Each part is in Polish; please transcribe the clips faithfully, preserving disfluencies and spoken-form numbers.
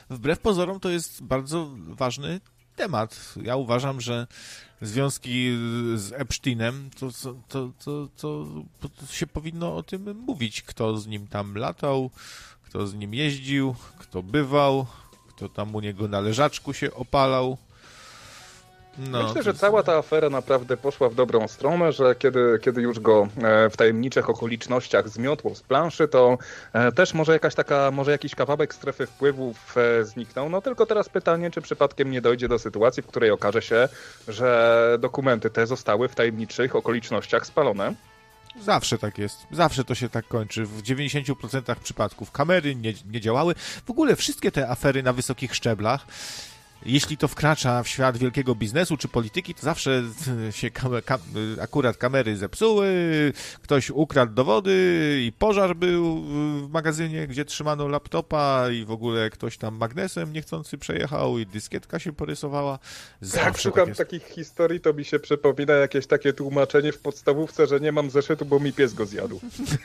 wbrew pozorom to jest bardzo ważny temat. Ja uważam, że związki z Epsteinem, to, to, to, to, to się powinno o tym mówić. Kto z nim tam latał, kto z nim jeździł, kto bywał, kto tam u niego na leżaczku się opalał. No, Myślę, że cała ta afera naprawdę poszła w dobrą stronę, że kiedy, kiedy już go w tajemniczych okolicznościach zmiotło z planszy, to też może jakaś taka, może jakiś kawałek strefy wpływów zniknął. No tylko teraz pytanie, czy przypadkiem nie dojdzie do sytuacji, w której okaże się, że dokumenty te zostały w tajemniczych okolicznościach spalone. Zawsze tak jest. Zawsze to się tak kończy. W dziewięćdziesięciu procentach przypadków kamery nie, nie działały. W ogóle wszystkie te afery na wysokich szczeblach, jeśli to wkracza w świat wielkiego biznesu czy polityki, to zawsze się kam- kam- akurat kamery zepsuły, ktoś ukradł dowody i pożar był w magazynie, gdzie trzymano laptopa i w ogóle ktoś tam magnesem niechcący przejechał i dyskietka się porysowała. Zawsze Jak szukam tak takich historii, to mi się przypomina jakieś takie tłumaczenie w podstawówce, że nie mam zeszytu, bo mi pies go zjadł.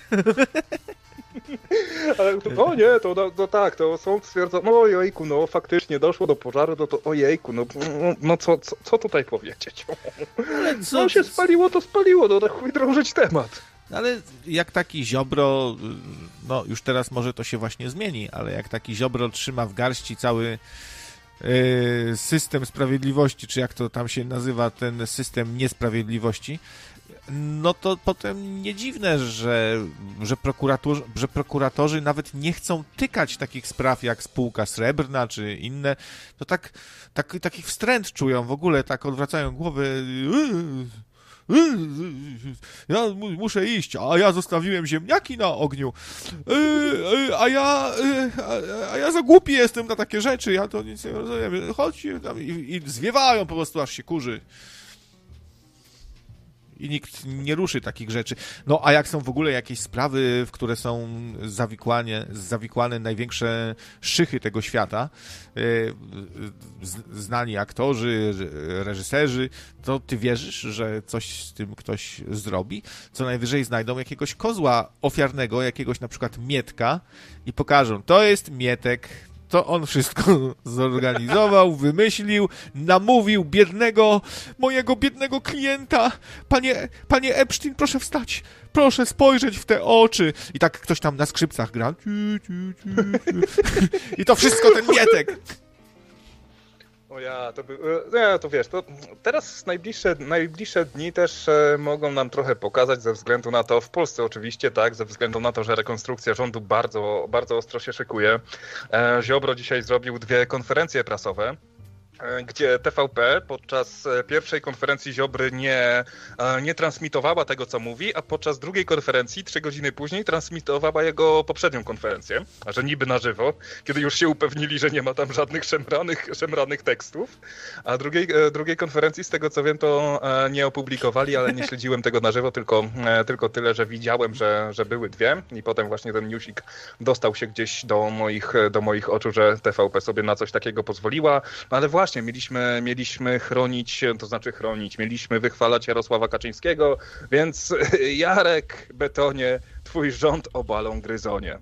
Ale to, o nie, to, to tak, to sąd stwierdza, no ojejku, no faktycznie doszło do pożaru, no to ojejku, no, no co, co, co tutaj powiedzieć? Co no, się spaliło, to spaliło, no tak chuj drążyć temat. Ale jak taki Ziobro, no już teraz może to się właśnie zmieni, ale jak taki Ziobro trzyma w garści cały yy, system sprawiedliwości, czy jak to tam się nazywa, ten system niesprawiedliwości, no to potem nie dziwne, że, że, prokuratorzy, że prokuratorzy nawet nie chcą tykać takich spraw jak spółka srebrna czy inne. To tak, tak taki wstręt czują w ogóle, tak odwracają głowę. Ja muszę iść, a ja zostawiłem ziemniaki na ogniu. A ja, a ja za głupi jestem na takie rzeczy, ja to nic nie rozumiem. Chodź i, i zwiewają po prostu, aż się kurzy. I nikt nie ruszy takich rzeczy. No a jak są w ogóle jakieś sprawy, w które są zawikłane, zawikłane największe szychy tego świata, znani aktorzy, reżyserzy, to ty wierzysz, że coś z tym ktoś zrobi? Co najwyżej znajdą jakiegoś kozła ofiarnego, jakiegoś na przykład Mietka i pokażą, to jest Mietek, to on wszystko zorganizował, wymyślił, namówił biednego, mojego biednego klienta. Panie, panie Epstein, proszę wstać, proszę spojrzeć w te oczy. I tak ktoś tam na skrzypcach gra. I to wszystko ten Mietek. O ja, to by, nie, to wiesz, to teraz najbliższe, najbliższe dni też e, mogą nam trochę pokazać ze względu na to, w Polsce oczywiście, tak, ze względu na to, że rekonstrukcja rządu bardzo, bardzo ostro się szykuje. E, Ziobro dzisiaj zrobił dwie konferencje prasowe, gdzie T V P podczas pierwszej konferencji Ziobry nie, nie transmitowała tego, co mówi, a podczas drugiej konferencji, trzy godziny później, transmitowała jego poprzednią konferencję, a że niby na żywo, kiedy już się upewnili, że nie ma tam żadnych szemranych, szemranych tekstów, a drugiej, drugiej konferencji, z tego co wiem, to nie opublikowali, ale nie śledziłem tego na żywo, tylko, tylko tyle, że widziałem, że, że były dwie i potem właśnie ten newsik dostał się gdzieś do moich, do moich oczu, że T V P sobie na coś takiego pozwoliła, no ale właśnie Mieliśmy, mieliśmy chronić, to znaczy chronić, mieliśmy wychwalać Jarosława Kaczyńskiego, więc Jarek, Betonie, twój rząd obalą gryzonie.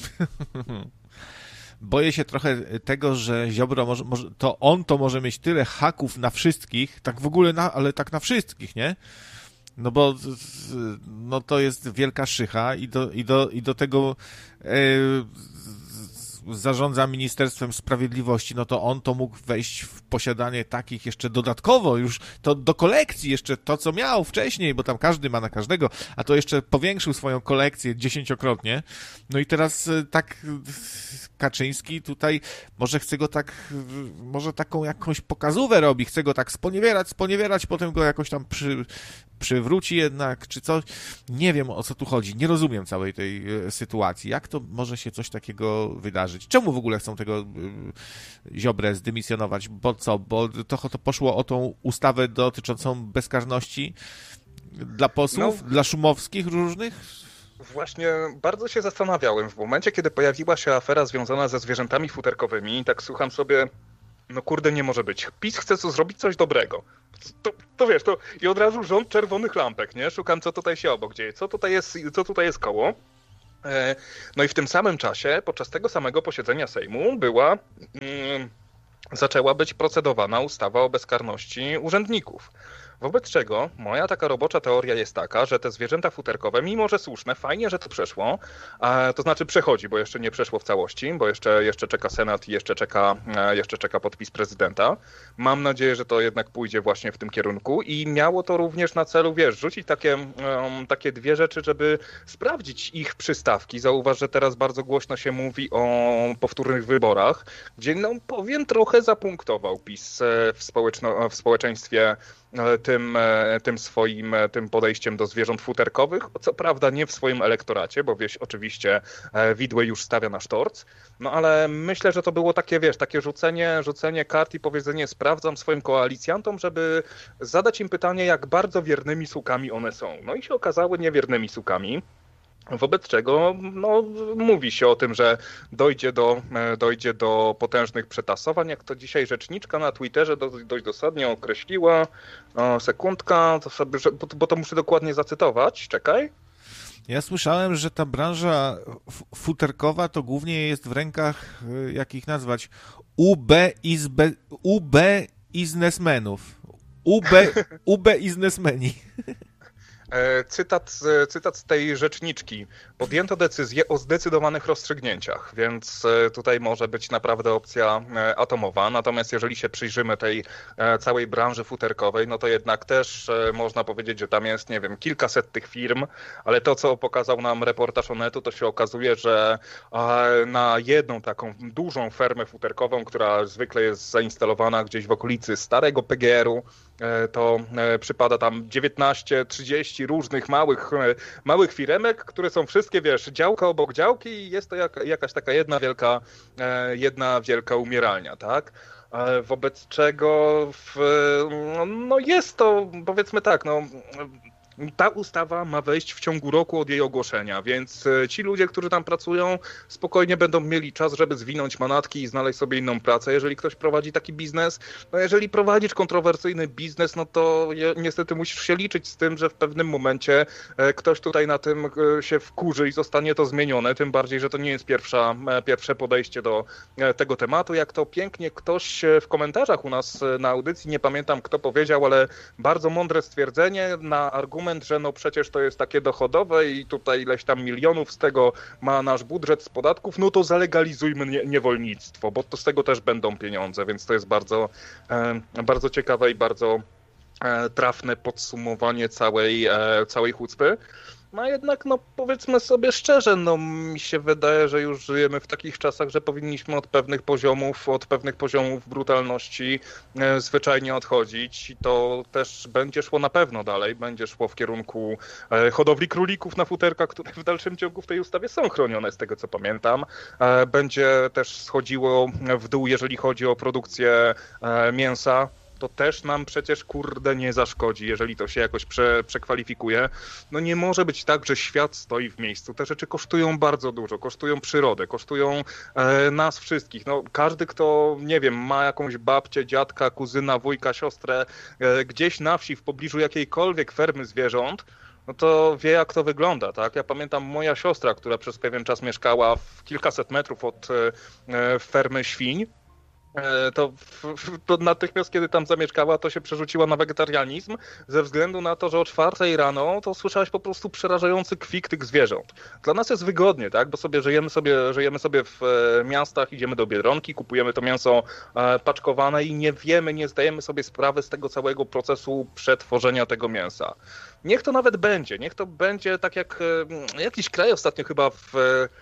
Boję się trochę tego, że Ziobro może, może, to on to może mieć tyle haków na wszystkich, tak w ogóle, na, ale tak na wszystkich, nie? No bo no to jest wielka szycha i do, i do, i do tego e, zarządza Ministerstwem Sprawiedliwości, no to on to mógł wejść w posiadanie takich jeszcze dodatkowo, już to do kolekcji jeszcze to, co miał wcześniej, bo tam każdy ma na każdego, a to jeszcze powiększył swoją kolekcję dziesięciokrotnie. No i teraz tak Kaczyński tutaj może chce go tak, może taką jakąś pokazówę robi, chce go tak sponiewierać, sponiewierać, potem go jakoś tam przy, przywróci jednak, czy coś. Nie wiem, o co tu chodzi. Nie rozumiem całej tej sytuacji. Jak to może się coś takiego wydarzyć? Czemu w ogóle chcą tego Ziobrę zdymisjonować? Bo co? Bo to, to poszło o tą ustawę dotyczącą bezkarności dla posłów, no, dla Szumowskich różnych? Właśnie bardzo się zastanawiałem w momencie, kiedy pojawiła się afera związana ze zwierzętami futerkowymi i tak słucham sobie, no kurde, nie może być. PiS chce co zrobić coś dobrego. To, to wiesz, to i od razu rząd czerwonych lampek, nie? Szukam, co tutaj się obok dzieje, co tutaj jest, co tutaj jest koło. No i w tym samym czasie, podczas tego samego posiedzenia Sejmu była, mm, zaczęła być procedowana ustawa o bezkarności urzędników. Wobec czego moja taka robocza teoria jest taka, że te zwierzęta futerkowe, mimo że słuszne, fajnie, że to przeszło, a, to znaczy przechodzi, bo jeszcze nie przeszło w całości, bo jeszcze, jeszcze czeka Senat i jeszcze czeka, jeszcze czeka podpis prezydenta. Mam nadzieję, że to jednak pójdzie właśnie w tym kierunku i miało to również na celu, wiesz, rzucić takie, um, takie dwie rzeczy, żeby sprawdzić ich przystawki. Zauważ, że teraz bardzo głośno się mówi o powtórnych wyborach, gdzie, no powiem, trochę zapunktował PiS w, społeczno, w społeczeństwie tym, tym swoim tym podejściem do zwierząt futerkowych. Co prawda nie w swoim elektoracie, bo wieś oczywiście widły już stawia na sztorc, no ale myślę, że to było takie, wiesz, takie rzucenie, rzucenie kart i powiedzenie sprawdzam swoim koalicjantom, żeby zadać im pytanie, jak bardzo wiernymi sługami one są. No i się okazały niewiernymi sługami. Wobec czego no, mówi się o tym, że dojdzie do, dojdzie do potężnych przetasowań, jak to dzisiaj rzeczniczka na Twitterze dość dosadnie określiła. O, sekundka, to sobie, bo to muszę dokładnie zacytować, czekaj. Ja słyszałem, że ta branża futerkowa to głównie jest w rękach, jak ich nazwać, U B izbe, U B biznesmenów. U B, U B biznesmeni. Cytat, cytat z tej rzeczniczki. Podjęto decyzję o zdecydowanych rozstrzygnięciach, więc tutaj może być naprawdę opcja atomowa. Natomiast jeżeli się przyjrzymy tej całej branży futerkowej, no to jednak też można powiedzieć, że tam jest, nie wiem, kilkaset tych firm, ale to, co pokazał nam reportaż Onetu, to się okazuje, że na jedną taką dużą fermę futerkową, która zwykle jest zainstalowana gdzieś w okolicy starego P G R-u, to przypada tam dziewiętnaście, trzydzieści różnych małych, małych firemek, które są wszystkie, wiesz, działka obok działki i jest to jak, jakaś taka jedna wielka, jedna wielka umieralnia, tak? Wobec czego w, no jest to, powiedzmy tak, no ta ustawa ma wejść w ciągu roku od jej ogłoszenia, więc ci ludzie, którzy tam pracują, spokojnie będą mieli czas, żeby zwinąć manatki i znaleźć sobie inną pracę. Jeżeli ktoś prowadzi taki biznes, no jeżeli prowadzisz kontrowersyjny biznes, no to niestety musisz się liczyć z tym, że w pewnym momencie ktoś tutaj na tym się wkurzy i zostanie to zmienione, tym bardziej, że to nie jest pierwsza, pierwsze podejście do tego tematu. Jak to pięknie ktoś w komentarzach u nas na audycji, nie pamiętam kto powiedział, ale bardzo mądre stwierdzenie na argument, że no przecież to jest takie dochodowe i tutaj ileś tam milionów z tego ma nasz budżet z podatków, no to zalegalizujmy nie, niewolnictwo, bo to z tego też będą pieniądze, więc to jest bardzo, e, bardzo ciekawe i bardzo e, trafne podsumowanie całej, e, całej chucpy. No jednak, no powiedzmy sobie szczerze, no mi się wydaje, że już żyjemy w takich czasach, że powinniśmy od pewnych poziomów, od pewnych poziomów brutalności e, zwyczajnie odchodzić i to też będzie szło na pewno dalej, będzie szło w kierunku e, hodowli królików na futerkach, które w dalszym ciągu w tej ustawie są chronione, z tego co pamiętam. E, będzie też schodziło w dół, jeżeli chodzi o produkcję e, mięsa. To też nam przecież, kurde, nie zaszkodzi, jeżeli to się jakoś prze, przekwalifikuje. No nie może być tak, że świat stoi w miejscu. Te rzeczy kosztują bardzo dużo, kosztują przyrodę, kosztują e, nas wszystkich. No każdy, kto, nie wiem, ma jakąś babcię, dziadka, kuzyna, wujka, siostrę, e, gdzieś na wsi, w pobliżu jakiejkolwiek fermy zwierząt, no to wie, jak to wygląda, tak? Ja pamiętam moja siostra, która przez pewien czas mieszkała w kilkaset metrów od e, fermy świń, To, to natychmiast, kiedy tam zamieszkała, to się przerzuciła na wegetarianizm ze względu na to, że o czwartej rano to słyszałaś po prostu przerażający kwik tych zwierząt. Dla nas jest wygodnie, tak? Bo sobie żyjemy sobie, żyjemy sobie w miastach, idziemy do Biedronki, kupujemy to mięso paczkowane i nie wiemy, nie zdajemy sobie sprawy z tego całego procesu przetworzenia tego mięsa. Niech to nawet będzie, niech to będzie tak jak jakiś kraj ostatnio chyba w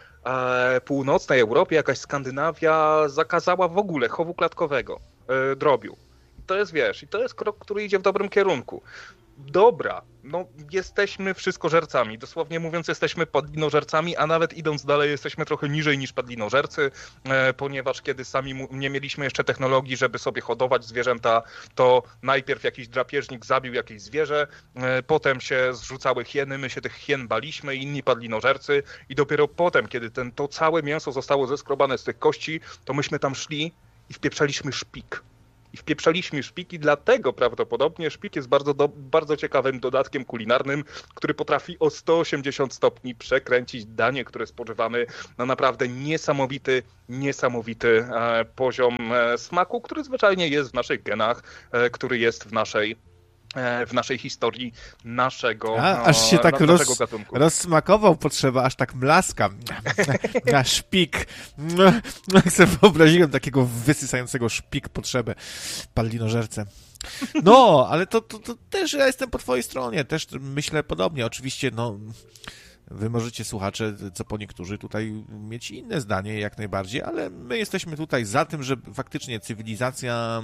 północnej Europie, jakaś Skandynawia zakazała w ogóle chowu klatkowego, yy, drobiu. To jest, wiesz, i to jest krok, który idzie w dobrym kierunku. Dobra, no jesteśmy wszystkożercami, dosłownie mówiąc jesteśmy padlinożercami, a nawet idąc dalej jesteśmy trochę niżej niż padlinożercy, e, ponieważ kiedy sami mu, nie mieliśmy jeszcze technologii, żeby sobie hodować zwierzęta, to najpierw jakiś drapieżnik zabił jakieś zwierzę, e, potem się zrzucały hieny, my się tych hien baliśmy, inni padlinożercy i dopiero potem, kiedy ten, to całe mięso zostało zeskrobane z tych kości, to myśmy tam szli i wpieprzaliśmy szpik. I wpieprzaliśmy szpik i dlatego prawdopodobnie szpik jest bardzo, do, bardzo ciekawym dodatkiem kulinarnym, który potrafi o sto osiemdziesiąt stopni przekręcić danie, które spożywamy na naprawdę niesamowity, niesamowity e, poziom e, smaku, który zwyczajnie jest w naszych genach, e, który jest w naszej w naszej historii naszego, A, aż się tak naszego roz, gatunku. rozsmakował potrzeba, aż tak mlaska. Na szpik. Jak sobie wyobraziłem takiego wysysającego szpik potrzebę palinożerce. No, ale to, to, to też ja jestem po twojej stronie, też myślę podobnie. Oczywiście, no, wy możecie, słuchacze, co po niektórzy tutaj mieć inne zdanie jak najbardziej, ale my jesteśmy tutaj za tym, że faktycznie cywilizacja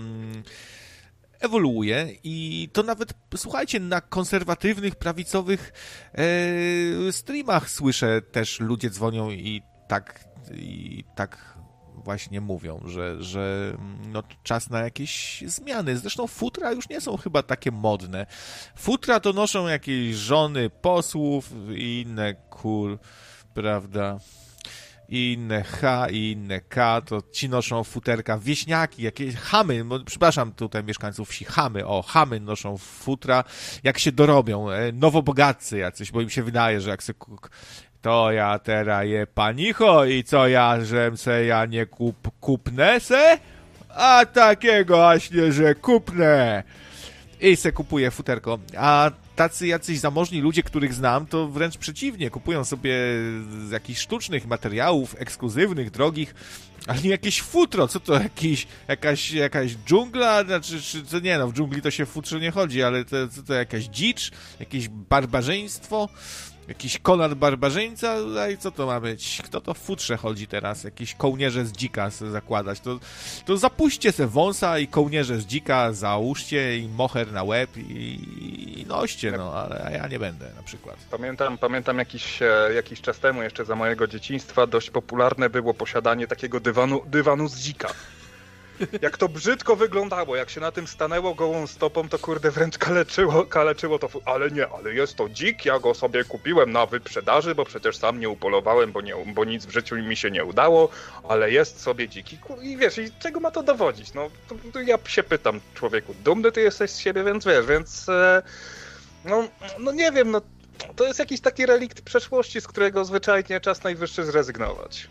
ewoluuje i to nawet, słuchajcie, na konserwatywnych, prawicowych e, streamach słyszę też, ludzie dzwonią i tak, i tak właśnie mówią, że, że no, czas na jakieś zmiany. Zresztą futra już nie są chyba takie modne. Futra to noszą jakieś żony posłów i inne kur, prawda... i inne H, i inne K, to ci noszą futerka, wieśniaki, jakieś chamy, bo, przepraszam tutaj mieszkańców wsi, chamy, o, chamy noszą futra, jak się dorobią, e, nowobogatcy jacyś, bo im się wydaje, że jak se to ja teraz je panicho i co ja, żem se ja nie kup, kupnę se? A takiego właśnie, że kupnę. I se kupuje futerko, a tacy jacyś zamożni ludzie, których znam, to wręcz przeciwnie, kupują sobie z jakichś sztucznych materiałów, ekskluzywnych, drogich, ale nie jakieś futro, co to, jakiś, jakaś, jakaś dżungla, znaczy, czy, co nie no, w dżungli to się w futrze nie chodzi, ale to, co to jakaś dzicz, jakieś barbarzyństwo, jakiś Konrad barbarzyńca, a i co to ma być? Kto to w futrze chodzi teraz? Jakieś kołnierze z dzika zakładać. To, to zapuśćcie se wąsa i kołnierze z dzika, załóżcie i moher na łeb i, i noście, no, ale ja nie będę na przykład. Pamiętam, pamiętam jakiś, jakiś czas temu, jeszcze za mojego dzieciństwa, dość popularne było posiadanie takiego dywanu, dywanu z dzika. Jak to brzydko wyglądało, jak się na tym stanęło gołą stopą, to kurde wręcz kaleczyło, kaleczyło to. Ale nie, ale jest to dzik, ja go sobie kupiłem na wyprzedaży, bo przecież sam nie upolowałem, bo, nie, bo nic w życiu mi się nie udało, ale jest sobie dziki. I wiesz, i czego ma to dowodzić? No, to, to ja się pytam, człowieku, dumny ty jesteś z siebie, więc wiesz, więc e, no, no nie wiem, no to jest jakiś taki relikt przeszłości, z którego zwyczajnie czas najwyższy zrezygnować.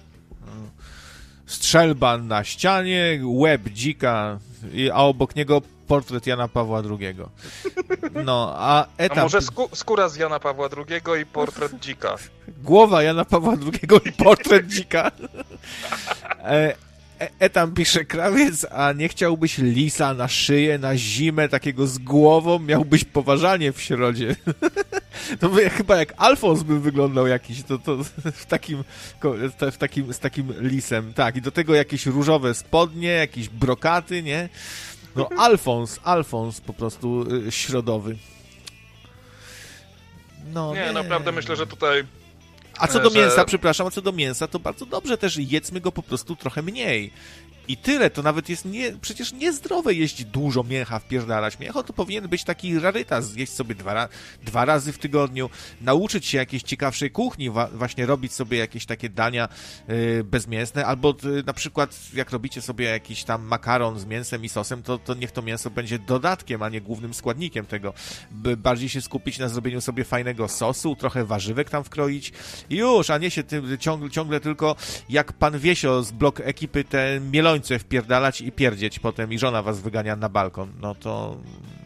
Strzelba na ścianie, łeb dzika, a obok niego portret Jana Pawła drugiego. No, a etap... A może skó- skóra z Jana Pawła drugiego i portret dzika? Głowa Jana Pawła drugiego i portret dzika. E, Etam pisze krawiec, a nie chciałbyś lisa na szyję, na zimę, takiego z głową? Miałbyś poważanie w środzie. To by, chyba jak Alfons bym wyglądał jakiś, to, to w takim, w takim, z takim lisem. Tak, i do tego jakieś różowe spodnie, jakieś brokaty, nie? No Alfons, Alfons po prostu y, środowy. No, nie, nie, naprawdę myślę, że tutaj... A co do że... mięsa, przepraszam, a co do mięsa, to bardzo dobrze też jedzmy go po prostu trochę mniej. I tyle, to nawet jest nie, przecież niezdrowe jeść dużo mięcha, wpierdalać. Mięcho to powinien być taki rarytas, zjeść sobie dwa, dwa razy w tygodniu, nauczyć się jakiejś ciekawszej kuchni, wa, właśnie robić sobie jakieś takie dania y, bezmięsne, albo y, na przykład jak robicie sobie jakiś tam makaron z mięsem i sosem, to, to niech to mięso będzie dodatkiem, a nie głównym składnikiem tego. By bardziej się skupić na zrobieniu sobie fajnego sosu, trochę warzywek tam wkroić i już, a nie się tym ciągle, ciągle tylko jak pan Wiesio z blok ekipy te mielońce wpierdalać i pierdzieć potem i żona was wygania na balkon, no to...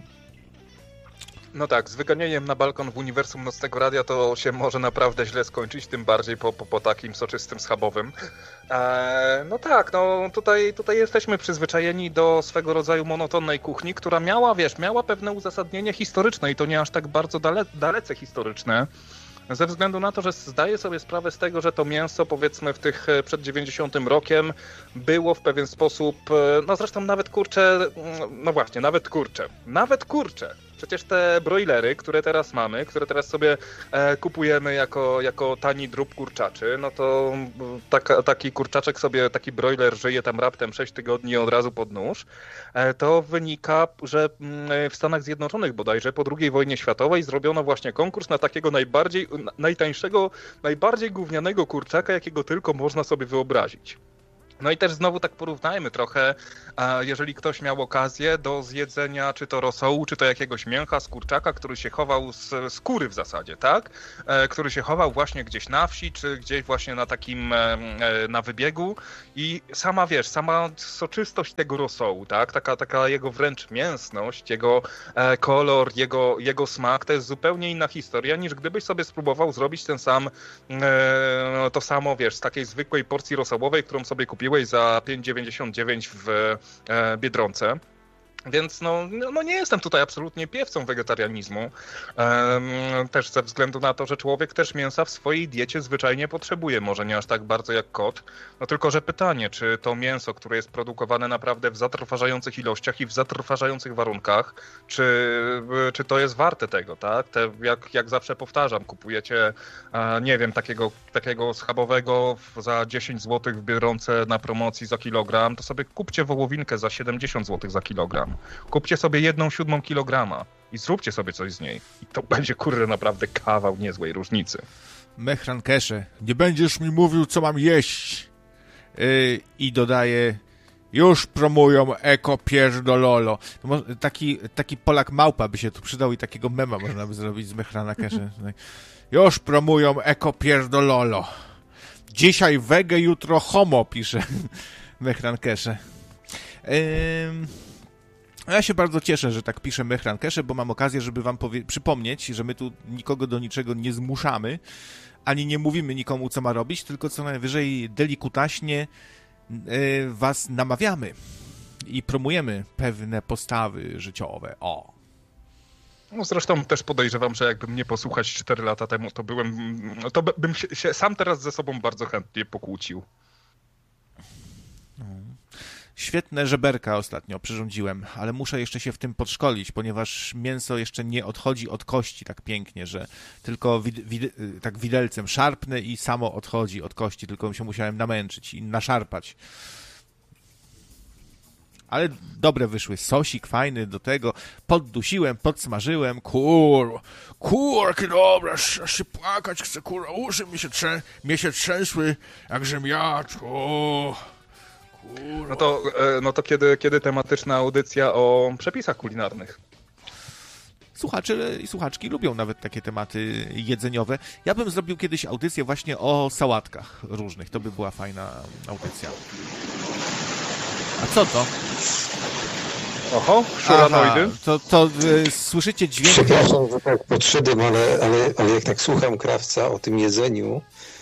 No tak, z wyganieniem na balkon w uniwersum Nocnego Radia to się może naprawdę źle skończyć, tym bardziej po, po, po takim soczystym schabowym. Eee, no tak, no tutaj, tutaj jesteśmy przyzwyczajeni do swego rodzaju monotonnej kuchni, która miała, wiesz, miała pewne uzasadnienie historyczne i to nie aż tak bardzo dale, dalece historyczne. Ze względu na to, że zdaję sobie sprawę z tego, że to mięso, powiedzmy, w tych przed dziewięćdziesiątym rokiem było w pewien sposób, no zresztą nawet kurcze, no właśnie, nawet kurcze, nawet kurcze. Przecież te broilery, które teraz mamy, które teraz sobie e, kupujemy jako, jako tani drób kurczaczy, no to taka, taki kurczaczek sobie, taki broiler żyje tam raptem sześć tygodni od razu pod nóż. E, to wynika, że w Stanach Zjednoczonych bodajże po drugiej wojnie światowej zrobiono właśnie konkurs na takiego najbardziej, najtańszego, najbardziej gównianego kurczaka, jakiego tylko można sobie wyobrazić. No i też znowu tak porównajmy trochę, jeżeli ktoś miał okazję do zjedzenia czy to rosołu, czy to jakiegoś mięcha z kurczaka, który się chował z skóry w zasadzie, tak? Który się chował właśnie gdzieś na wsi, czy gdzieś właśnie na takim, na wybiegu i sama, wiesz, sama soczystość tego rosołu, tak? Taka, taka jego wręcz mięsność, jego kolor, jego, jego smak, to jest zupełnie inna historia, niż gdybyś sobie spróbował zrobić ten sam, to samo, wiesz, z takiej zwykłej porcji rosołowej, którą sobie kupiłeś za pięć dziewięćdziesiąt dziewięć w Biedronce. Więc no, no nie jestem tutaj absolutnie piewcą wegetarianizmu, ehm, też ze względu na to, że człowiek też mięsa w swojej diecie zwyczajnie potrzebuje, może nie aż tak bardzo jak kot, no tylko, że pytanie, czy to mięso, które jest produkowane naprawdę w zatrważających ilościach i w zatrważających warunkach, czy, czy to jest warte tego, tak? Te, jak, jak zawsze powtarzam, kupujecie, e, nie wiem, takiego, takiego schabowego za dziesięć złotych w Biedronce na promocji za kilogram, to sobie kupcie wołowinkę za siedemdziesiąt złotych za kilogram. Kupcie sobie jedną siódmą kilograma i zróbcie sobie coś z niej. I to będzie, kurde, naprawdę kawał niezłej różnicy. Mehran Kesze, nie będziesz mi mówił, co mam jeść. Yy, I dodaje, już promują eko pierdololo. Taki, taki Polak małpa by się tu przydał i takiego mema można by zrobić z Mehrana Kesze. Już promują eko pierdololo. Dzisiaj wege, jutro homo, pisze Mehran Kesze. Yy... Ja się bardzo cieszę, że tak pisze Mehran Kesze, bo mam okazję, żeby wam powie- przypomnieć, że my tu nikogo do niczego nie zmuszamy, ani nie mówimy nikomu, co ma robić, tylko co najwyżej delikutaśnie yy, was namawiamy i promujemy pewne postawy życiowe. O. No zresztą też podejrzewam, że jakbym mnie posłuchać cztery lata temu, to byłem, to bym się, się sam teraz ze sobą bardzo chętnie pokłócił. Świetne żeberka ostatnio przyrządziłem, ale muszę jeszcze się w tym podszkolić, ponieważ mięso jeszcze nie odchodzi od kości tak pięknie, że tylko wid- wid- tak widelcem szarpnę i samo odchodzi od kości, tylko się musiałem namęczyć i naszarpać. Ale dobre wyszły, sosik fajny do tego, poddusiłem, podsmażyłem, kur, kurki dobre, aż się płakać chcę, kurwa, uszy mi się, trzę- mnie się trzęsły, jak żemniaczku, o. No to, no to kiedy, kiedy tematyczna audycja o przepisach kulinarnych? Słuchacze i słuchaczki lubią nawet takie tematy jedzeniowe. Ja bym zrobił kiedyś audycję właśnie o sałatkach różnych. To by była fajna audycja. A co to? Oho, szuranoidy. Aha, to, to y, słyszycie dźwięk... Przepraszam, że tak podszedłem, ale, ale, ale jak tak słucham Krawca o tym jedzeniu,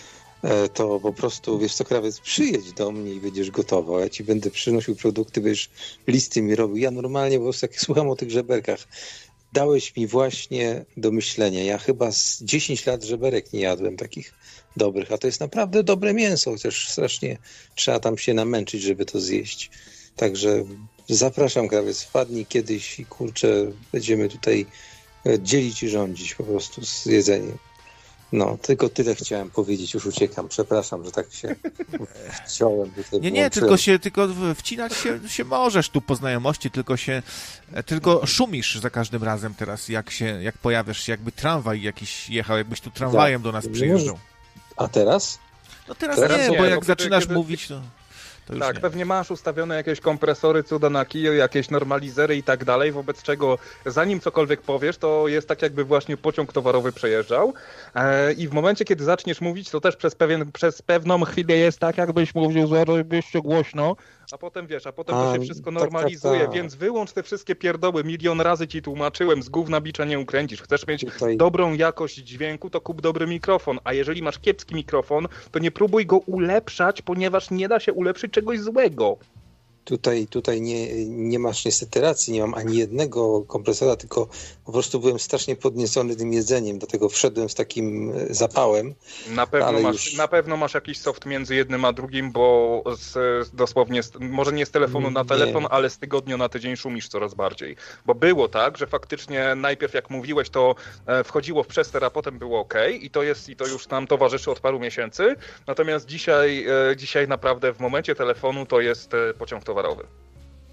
to po prostu, wiesz co, Krawiec, przyjedź do mnie i będziesz gotował. Ja ci będę przynosił produkty, będziesz listy mi robił. Ja normalnie po prostu, jak słucham o tych żeberkach, dałeś mi właśnie do myślenia. Ja chyba z dziesięć lat żeberek nie jadłem takich dobrych, a to jest naprawdę dobre mięso, chociaż strasznie trzeba tam się namęczyć, żeby to zjeść. Także zapraszam, Krawiec, wpadnij kiedyś i kurczę, będziemy tutaj dzielić i rządzić po prostu z jedzeniem. No, tylko tyle chciałem powiedzieć, już uciekam. Przepraszam, że tak się wciąłem. Nie, nie, tylko się, tylko wcinać się, się możesz tu po znajomości, tylko się, tylko szumisz za każdym razem teraz, jak się, jak pojawiasz się, jakby tramwaj jakiś jechał, jakbyś tu tramwajem do nas przyjeżdżał. A teraz? No teraz, teraz nie, nie, bo jak bo zaczynasz kiedy... mówić, to... Tak, nie. pewnie masz ustawione jakieś kompresory, cuda na kiju, jakieś normalizery i tak dalej, wobec czego zanim cokolwiek powiesz, to jest tak jakby właśnie pociąg towarowy przejeżdżał e, i w momencie, kiedy zaczniesz mówić, to też przez, pewien, przez pewną chwilę jest tak, jakbyś mówił zarobiście głośno, a potem wiesz, a potem to się wszystko normalizuje, tak, tak, tak. Więc wyłącz te wszystkie pierdoły, milion razy ci tłumaczyłem, z gówna bicza nie ukręcisz. Chcesz mieć Tutaj... dobrą jakość dźwięku, to kup dobry mikrofon, a jeżeli masz kiepski mikrofon, to nie próbuj go ulepszać, ponieważ nie da się ulepszyć czegoś złego. Tutaj, tutaj nie, nie masz niestety racji, nie mam ani jednego kompresora, tylko po prostu byłem strasznie podniecony tym jedzeniem, dlatego wszedłem z takim zapałem. Na pewno, masz, już... na pewno masz jakiś soft między jednym a drugim, bo z, dosłownie, z, może nie z telefonu na telefon, nie. ale z tygodnia na tydzień szumisz coraz bardziej. Bo było tak, że faktycznie najpierw jak mówiłeś, to wchodziło w przester, a potem było ok i to jest i to już nam towarzyszy od paru miesięcy. Natomiast dzisiaj, dzisiaj naprawdę w momencie telefonu to jest pociąg towarowy.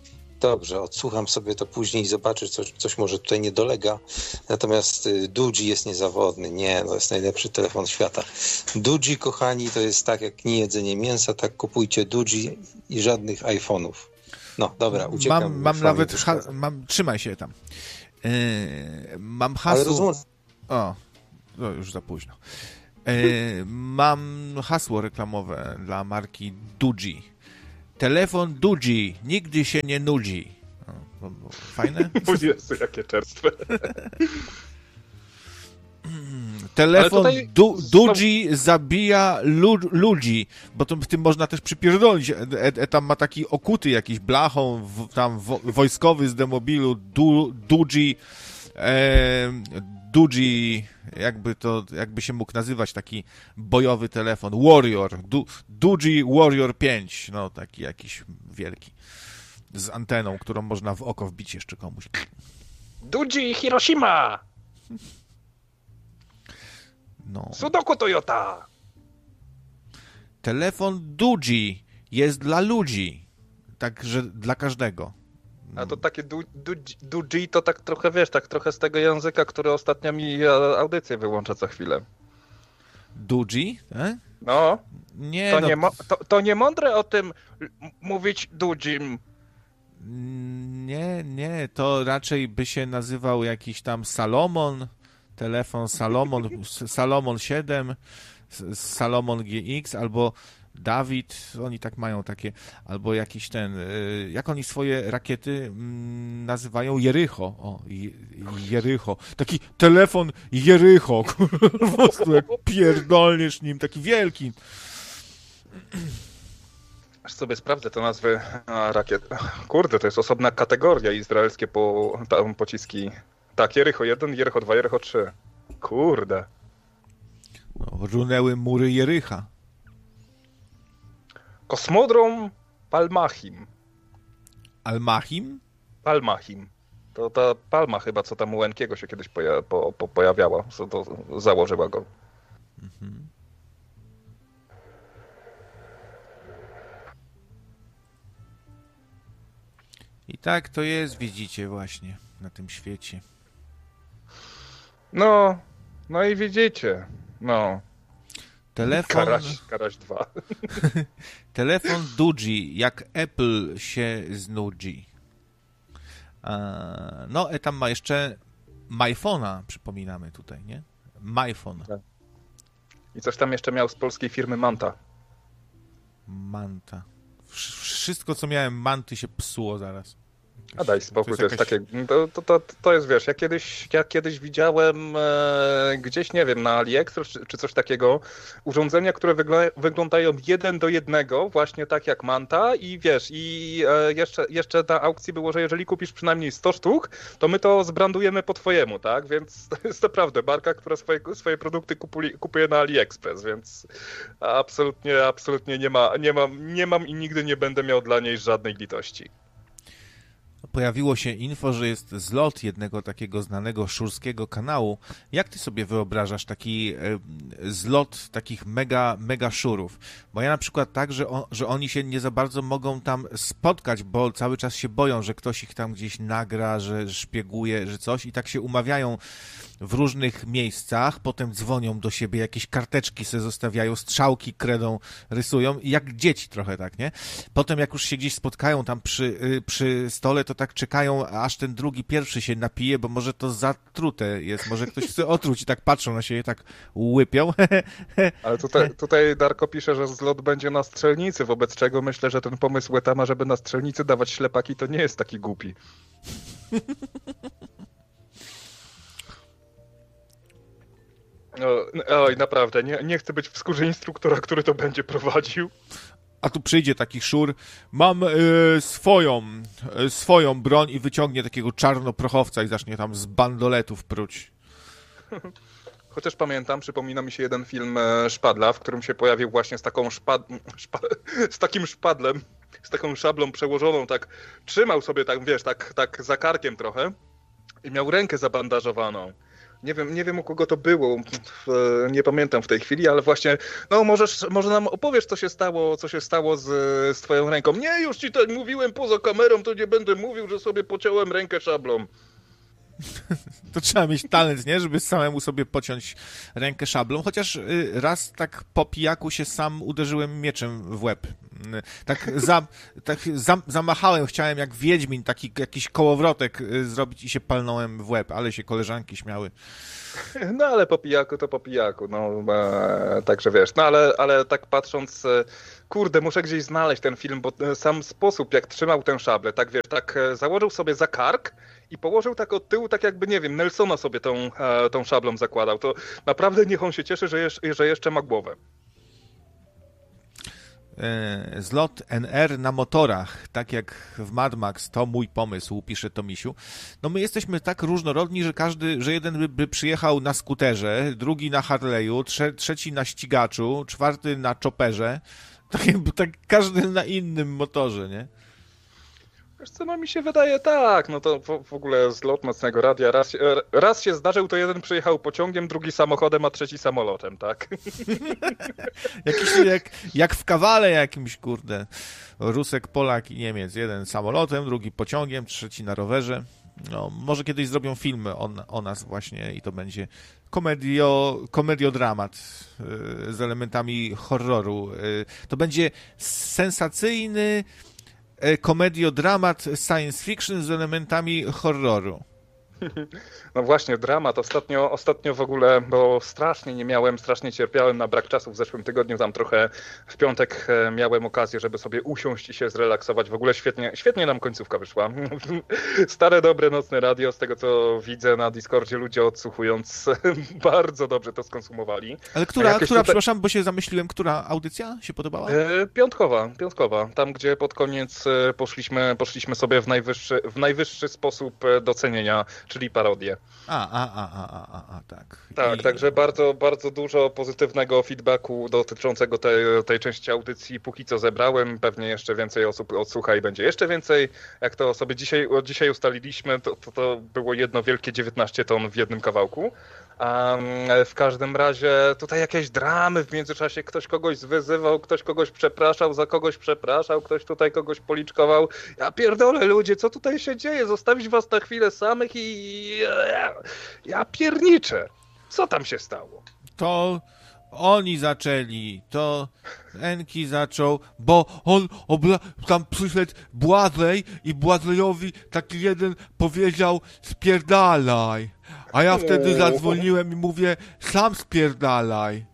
Dobrze, odsłucham sobie to później i zobaczę, coś, coś może tutaj nie dolega. Natomiast Dudzi jest niezawodny. Nie, to jest najlepszy telefon świata. Dudzi, kochani, to jest tak jak nie jedzenie mięsa, tak kupujcie Dudzi i żadnych iPhone'ów. No, dobra, uciekam. Mam, mam nawet... Ha- mam, trzymaj się tam. Yy, mam hasło... O, to już za późno. Yy, mam hasło reklamowe dla marki Dudzi. Telefon Dudzi, nigdy się nie nudzi. O, to było fajne? O Jezu, jakie czerstwe. Telefon tutaj... du, Dudzi zabija lu, ludzi, bo to w tym można też przypierdolić. E, e, tam ma taki okuty jakiś blachą, w, tam wo, wojskowy z demobilu, du, Dudzi, e, Dudzi, jakby to, jakby się mógł nazywać taki bojowy telefon, Warrior, du, Dudzi Warrior pięć, no taki jakiś wielki, z anteną, którą można w oko wbić jeszcze komuś. Dudzi Hiroshima! No. Sudoku Toyota! Telefon Dudzi jest dla ludzi, także dla każdego. A to takie Dudzi to tak trochę, wiesz, tak trochę z tego języka, który ostatnio mi audycję wyłącza co chwilę. Dudzi? Eh? No. Nie, to, no. nie mo- to, to nie mądre o tym mówić Dudzim. Nie, nie, to raczej by się nazywał jakiś tam Salomon, telefon Salomon, Salomon siedem, Salomon G X, albo Dawid, oni tak mają takie, albo jakiś ten, jak oni swoje rakiety nazywają? Jericho, o, Jericho, taki telefon Jericho, po prostu jak pierdolniesz nim, taki wielki. Aż sobie sprawdzę te nazwy rakiet. Kurde, to jest osobna kategoria, izraelskie po, tam pociski. Tak, Jericho jeden, Jericho dwa, Jericho trzy. Kurde. No, runęły mury Jericha. Kosmodrom Palmachim. Almachim? Palmachim. To ta palma chyba, co tam u Łękiego się kiedyś poja- po, po, pojawiała. Co to założyła go. Mhm. I tak to jest, widzicie właśnie, na tym świecie. No, no i widzicie, no. Telefon... Karaś, Karaś dwa. Telefon Dudzi, jak Apple się znudzi. No, tam ma jeszcze MyPhone'a, przypominamy tutaj, nie? MyPhone. Tak. I coś tam jeszcze miał z polskiej firmy Manta. Manta. Wszystko, co miałem Manty, się psuło zaraz. A daj spokój, to jest, to jest jakaś... takie, to, to, to, to jest, wiesz, ja kiedyś, ja kiedyś widziałem e, gdzieś, nie wiem, na AliExpress czy, czy coś takiego, urządzenia, które wygl- wyglądają jeden do jednego, właśnie tak jak Manta i wiesz, i e, jeszcze, jeszcze na aukcji było, że jeżeli kupisz przynajmniej sto sztuk, to my to zbrandujemy po twojemu, tak, więc to jest naprawdę marka, która swoje, swoje produkty kupuli, kupuje na AliExpress, więc absolutnie, absolutnie nie ma, nie mam, nie mam i nigdy nie będę miał dla niej żadnej litości. Pojawiło się info, że jest zlot jednego takiego znanego szurskiego kanału. Jak ty sobie wyobrażasz taki e, zlot takich mega, mega szurów? Bo ja na przykład tak, że, on, że oni się nie za bardzo mogą tam spotkać, bo cały czas się boją, że ktoś ich tam gdzieś nagra, że szpieguje, że coś i tak się umawiają w różnych miejscach, potem dzwonią do siebie, jakieś karteczki sobie zostawiają, strzałki kredą rysują, jak dzieci trochę tak, nie? Potem jak już się gdzieś spotkają tam przy, przy stole, to tak czekają, aż ten drugi pierwszy się napije, bo może to zatrute jest, może ktoś chce otruć i tak patrzą na siebie, tak łypią. Ale tutaj, tutaj Darko pisze, że zlot będzie na strzelnicy, wobec czego myślę, że ten pomysł Łetama, żeby na strzelnicy dawać ślepaki, to nie jest taki głupi. Oj, naprawdę, nie, nie chcę być w skórze instruktora, który to będzie prowadził. A tu przyjdzie taki szur, mam y, swoją, y, swoją broń i wyciągnie takiego czarnoprochowca i zacznie tam z bandoletów pruć. Chociaż pamiętam, przypomina mi się jeden film Szpadla, w którym się pojawił właśnie z taką szpad... Szpa... z takim szpadlem, z taką szablą przełożoną, tak trzymał sobie tak, wiesz, tak, tak za karkiem trochę i miał rękę zabandażowaną. Nie wiem, nie wiem u kogo to było, nie pamiętam w tej chwili, ale właśnie, no możesz, może nam opowiesz, co się stało, co się stało z, z twoją ręką. Nie, już ci tak mówiłem poza kamerą, to nie będę mówił, że sobie pociąłem rękę szablą. To trzeba mieć talent, nie? Żeby samemu sobie pociąć rękę szablą, chociaż raz tak po pijaku się sam uderzyłem mieczem w łeb. Tak, za, tak za, zamachałem, chciałem jak Wiedźmin taki jakiś kołowrotek zrobić i się palnąłem w łeb, ale się koleżanki śmiały. No ale po pijaku to po pijaku, no e, także wiesz, no ale, ale tak patrząc, e, kurde, muszę gdzieś znaleźć ten film, bo sam sposób jak trzymał tę szablę, tak wiesz, tak e, założył sobie za kark i położył tak od tyłu, tak jakby, nie wiem, Nelsona sobie tą, e, tą szablą zakładał, to naprawdę niech on się cieszy, że, jeż, że jeszcze ma głowę. Zlot N R na motorach, tak jak w Mad Max, to mój pomysł, pisze Tomisiu. No my jesteśmy tak różnorodni, że każdy, że jeden by, by przyjechał na skuterze, drugi na Harley'u, trze, trzeci na ścigaczu, czwarty na chopperze, tak, tak każdy na innym motorze, nie? Wiesz co, no mi się wydaje tak, no to w, w ogóle zlot Nocnego Radia, raz, raz się zdarzył, to jeden przyjechał pociągiem, drugi samochodem, a trzeci samolotem, tak? Jakiś jak, jak w kawale jakimś, kurde, Rusek, Polak i Niemiec, jeden samolotem, drugi pociągiem, trzeci na rowerze. No, może kiedyś zrobią filmy o, o nas właśnie i to będzie komedio, komediodramat yy, z elementami horroru. Yy, to będzie sensacyjny komediodramat science fiction z elementami horroru. No właśnie, dramat. Ostatnio, ostatnio w ogóle, bo strasznie nie miałem, strasznie cierpiałem na brak czasu w zeszłym tygodniu, tam trochę w piątek miałem okazję, żeby sobie usiąść i się zrelaksować. W ogóle świetnie, świetnie nam końcówka wyszła. Stare, dobre Nocne Radio, z tego co widzę na Discordzie, ludzie odsłuchując bardzo dobrze to skonsumowali. Ale która, która tutaj... przepraszam, bo się zamyśliłem, która audycja się podobała? E, piątkowa, piątkowa. Tam, gdzie pod koniec poszliśmy, poszliśmy sobie w najwyższy, w najwyższy sposób docenienia, czyli parodię. A, a, a, a, a, a, tak. Tak, I... także bardzo, bardzo dużo pozytywnego feedbacku dotyczącego tej, tej części audycji póki co zebrałem. Pewnie jeszcze więcej osób odsłucha i będzie jeszcze więcej. Jak to sobie dzisiaj, dzisiaj ustaliliśmy, to, to, to było jedno wielkie dziewiętnaście ton w jednym kawałku. A w każdym razie tutaj jakieś dramy w międzyczasie, ktoś kogoś wyzywał, ktoś kogoś przepraszał, za kogoś przepraszał, ktoś tutaj kogoś policzkował. Ja pierdolę ludzie, co tutaj się dzieje? Zostawić was na chwilę samych i ja, ja pierniczę. Co tam się stało? To oni zaczęli, to Enki zaczął, bo on obla... tam przyszedł Błażej i Błażejowi taki jeden powiedział spierdalaj. A ja wtedy zadzwoniłem i mówię, sam spierdalaj.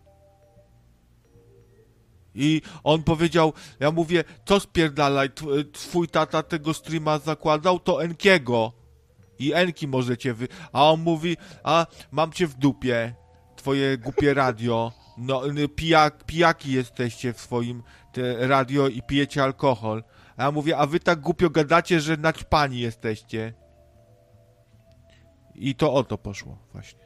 I on powiedział, ja mówię, co spierdalaj, twój tata tego streama zakładał, to Enkiego. I Enki możecie wy... A on mówi, a mam cię w dupie, twoje głupie radio. No, pijak, pijaki jesteście w swoim te radio i pijecie alkohol. A ja mówię, a wy tak głupio gadacie, że naćpani jesteście. I to o to poszło właśnie.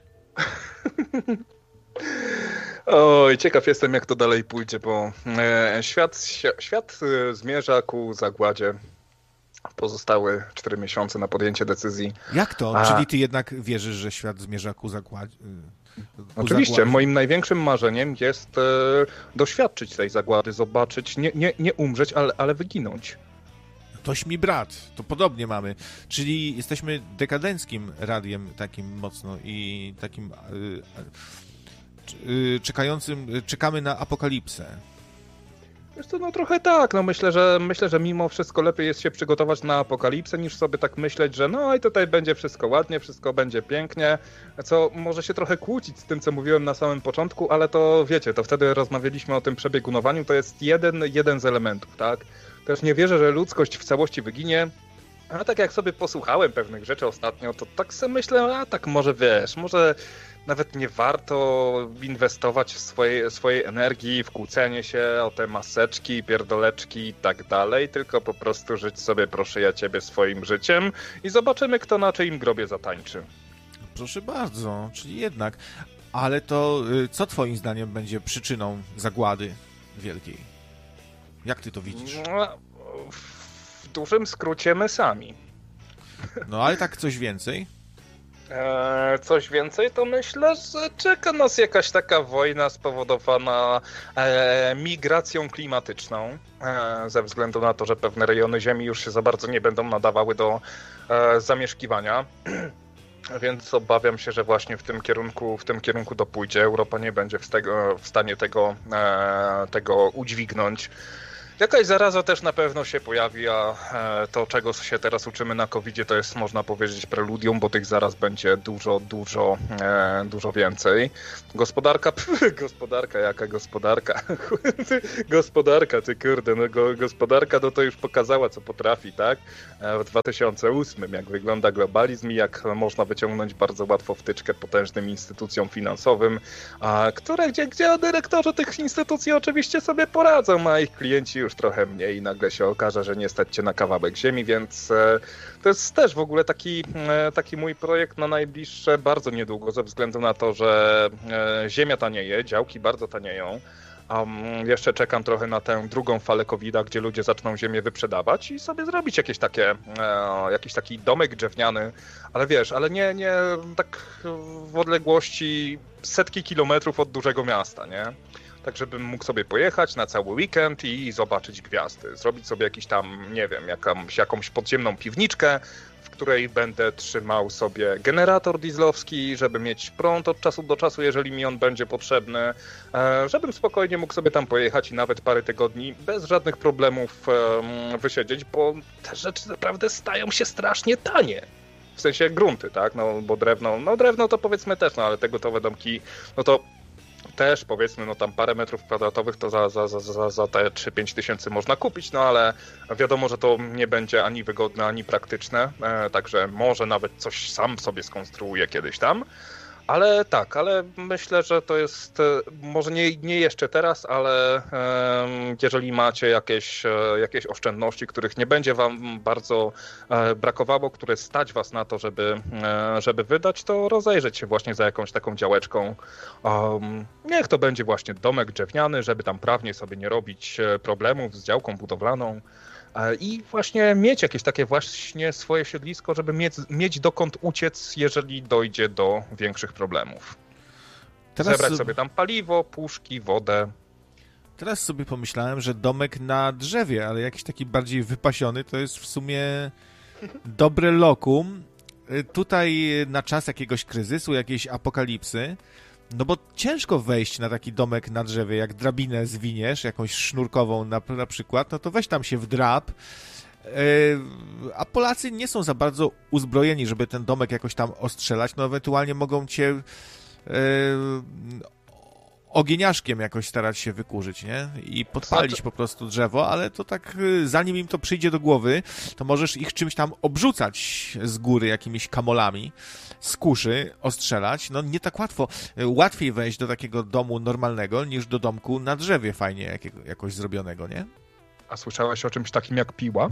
Oj, ciekaw jestem, jak to dalej pójdzie, bo e, świat, świat zmierza ku zagładzie. Pozostały cztery miesiące na podjęcie decyzji. Jak to? A... Czyli ty jednak wierzysz, że świat zmierza ku zagładzie? Oczywiście, zagładzie. Moim największym marzeniem jest e, doświadczyć tej zagłady, zobaczyć, nie, nie, nie umrzeć, ale, ale wyginąć. Toś mi brat, to podobnie mamy. Czyli jesteśmy dekadenckim radiem takim mocno i takim yy, yy, czekającym, czekamy na apokalipsę. Wiesz co, no trochę tak, no myślę, że myślę, że mimo wszystko lepiej jest się przygotować na apokalipsę, niż sobie tak myśleć, że no i tutaj będzie wszystko ładnie, wszystko będzie pięknie, co może się trochę kłócić z tym, co mówiłem na samym początku, ale to wiecie, to wtedy rozmawialiśmy o tym przebiegunowaniu, to jest jeden, jeden z elementów, tak? Też nie wierzę, że ludzkość w całości wyginie, a tak jak sobie posłuchałem pewnych rzeczy ostatnio, to tak sobie myślę, a tak może wiesz, może nawet nie warto inwestować w swojej, swojej energii w kłócenie się o te maseczki, pierdoleczki i tak dalej, tylko po prostu żyć sobie, proszę ja ciebie, swoim życiem i zobaczymy, kto na czyim grobie zatańczy. Proszę bardzo, czyli jednak. Ale to co twoim zdaniem będzie przyczyną zagłady wielkiej? Jak ty to widzisz? No, w dużym skrócie my sami. No ale tak coś więcej? Eee, coś więcej, to myślę, że czeka nas jakaś taka wojna spowodowana e, migracją klimatyczną, e, ze względu na to, że pewne rejony Ziemi już się za bardzo nie będą nadawały do e, zamieszkiwania. Więc obawiam się, że właśnie w tym kierunku, w tym kierunku to pójdzie. Europa nie będzie w, tego, w stanie tego, e, tego udźwignąć. Jakaś zaraza też na pewno się pojawi, a to, czego się teraz uczymy na kowidzie, to jest, można powiedzieć, preludium, bo tych zaraz będzie dużo, dużo, e, dużo więcej. Gospodarka, pff, gospodarka, jaka gospodarka? Gospodarka, ty kurde, no go, gospodarka no to już pokazała, co potrafi, tak? W dwa tysiące ósmym, jak wygląda globalizm i jak można wyciągnąć bardzo łatwo wtyczkę potężnym instytucjom finansowym, a, które, gdzie, gdzie dyrektorzy tych instytucji oczywiście sobie poradzą, a ich klienci już trochę mniej i nagle się okaże, że nie stać cię na kawałek ziemi, więc e, to jest też w ogóle taki, e, taki mój projekt na najbliższe bardzo niedługo, ze względu na to, że e, ziemia tanieje, działki bardzo tanieją. Um, jeszcze czekam trochę na tę drugą falę kowida, gdzie ludzie zaczną ziemię wyprzedawać i sobie zrobić jakieś takie, e, jakiś taki domek drewniany, ale wiesz, ale nie, nie tak w odległości setki kilometrów od dużego miasta, nie? Tak, żebym mógł sobie pojechać na cały weekend i zobaczyć gwiazdy. Zrobić sobie jakiś tam, nie wiem, jakąś, jakąś podziemną piwniczkę, w której będę trzymał sobie generator dieslowski, żeby mieć prąd od czasu do czasu, jeżeli mi on będzie potrzebny, żebym spokojnie mógł sobie tam pojechać i nawet parę tygodni bez żadnych problemów wysiedzieć, bo te rzeczy naprawdę stają się strasznie tanie. W sensie grunty, tak? No bo drewno, no drewno to powiedzmy też, no ale te gotowe domki, no to też powiedzmy, no tam parę metrów kwadratowych to za, za, za, za te trzy pięć tysięcy można kupić, no ale wiadomo, że to nie będzie ani wygodne, ani praktyczne, e, także może nawet coś sam sobie skonstruuję kiedyś tam. Ale tak, ale myślę, że to jest, może nie, nie jeszcze teraz, ale e, jeżeli macie jakieś, e, jakieś oszczędności, których nie będzie wam bardzo e, brakowało, które stać was na to, żeby, e, żeby wydać, to rozejrzeć się właśnie za jakąś taką działeczką. Um, niech to będzie właśnie domek drewniany, żeby tam prawnie sobie nie robić problemów z działką budowlaną. I właśnie mieć jakieś takie właśnie swoje siedlisko, żeby mieć, mieć dokąd uciec, jeżeli dojdzie do większych problemów. Teraz zebrać sobie tam paliwo, puszki, wodę. Teraz sobie pomyślałem, że domek na drzewie, ale jakiś taki bardziej wypasiony, to jest w sumie dobre lokum. Tutaj na czas jakiegoś kryzysu, jakiejś apokalipsy, no bo ciężko wejść na taki domek na drzewie, jak drabinę zwiniesz, jakąś sznurkową na, na przykład, no to weź tam się wdrap, yy, a Polacy nie są za bardzo uzbrojeni, żeby ten domek jakoś tam ostrzelać, no ewentualnie mogą cię yy, ogieniaszkiem jakoś starać się wykurzyć, nie? I podpalić po prostu drzewo, ale to tak, zanim im to przyjdzie do głowy, to możesz ich czymś tam obrzucać z góry, jakimiś kamolami, z kuszy, ostrzelać. No nie tak łatwo. Łatwiej wejść do takiego domu normalnego, niż do domku na drzewie fajnie jakiego, jakoś zrobionego, nie? A słyszałeś o czymś takim jak piła?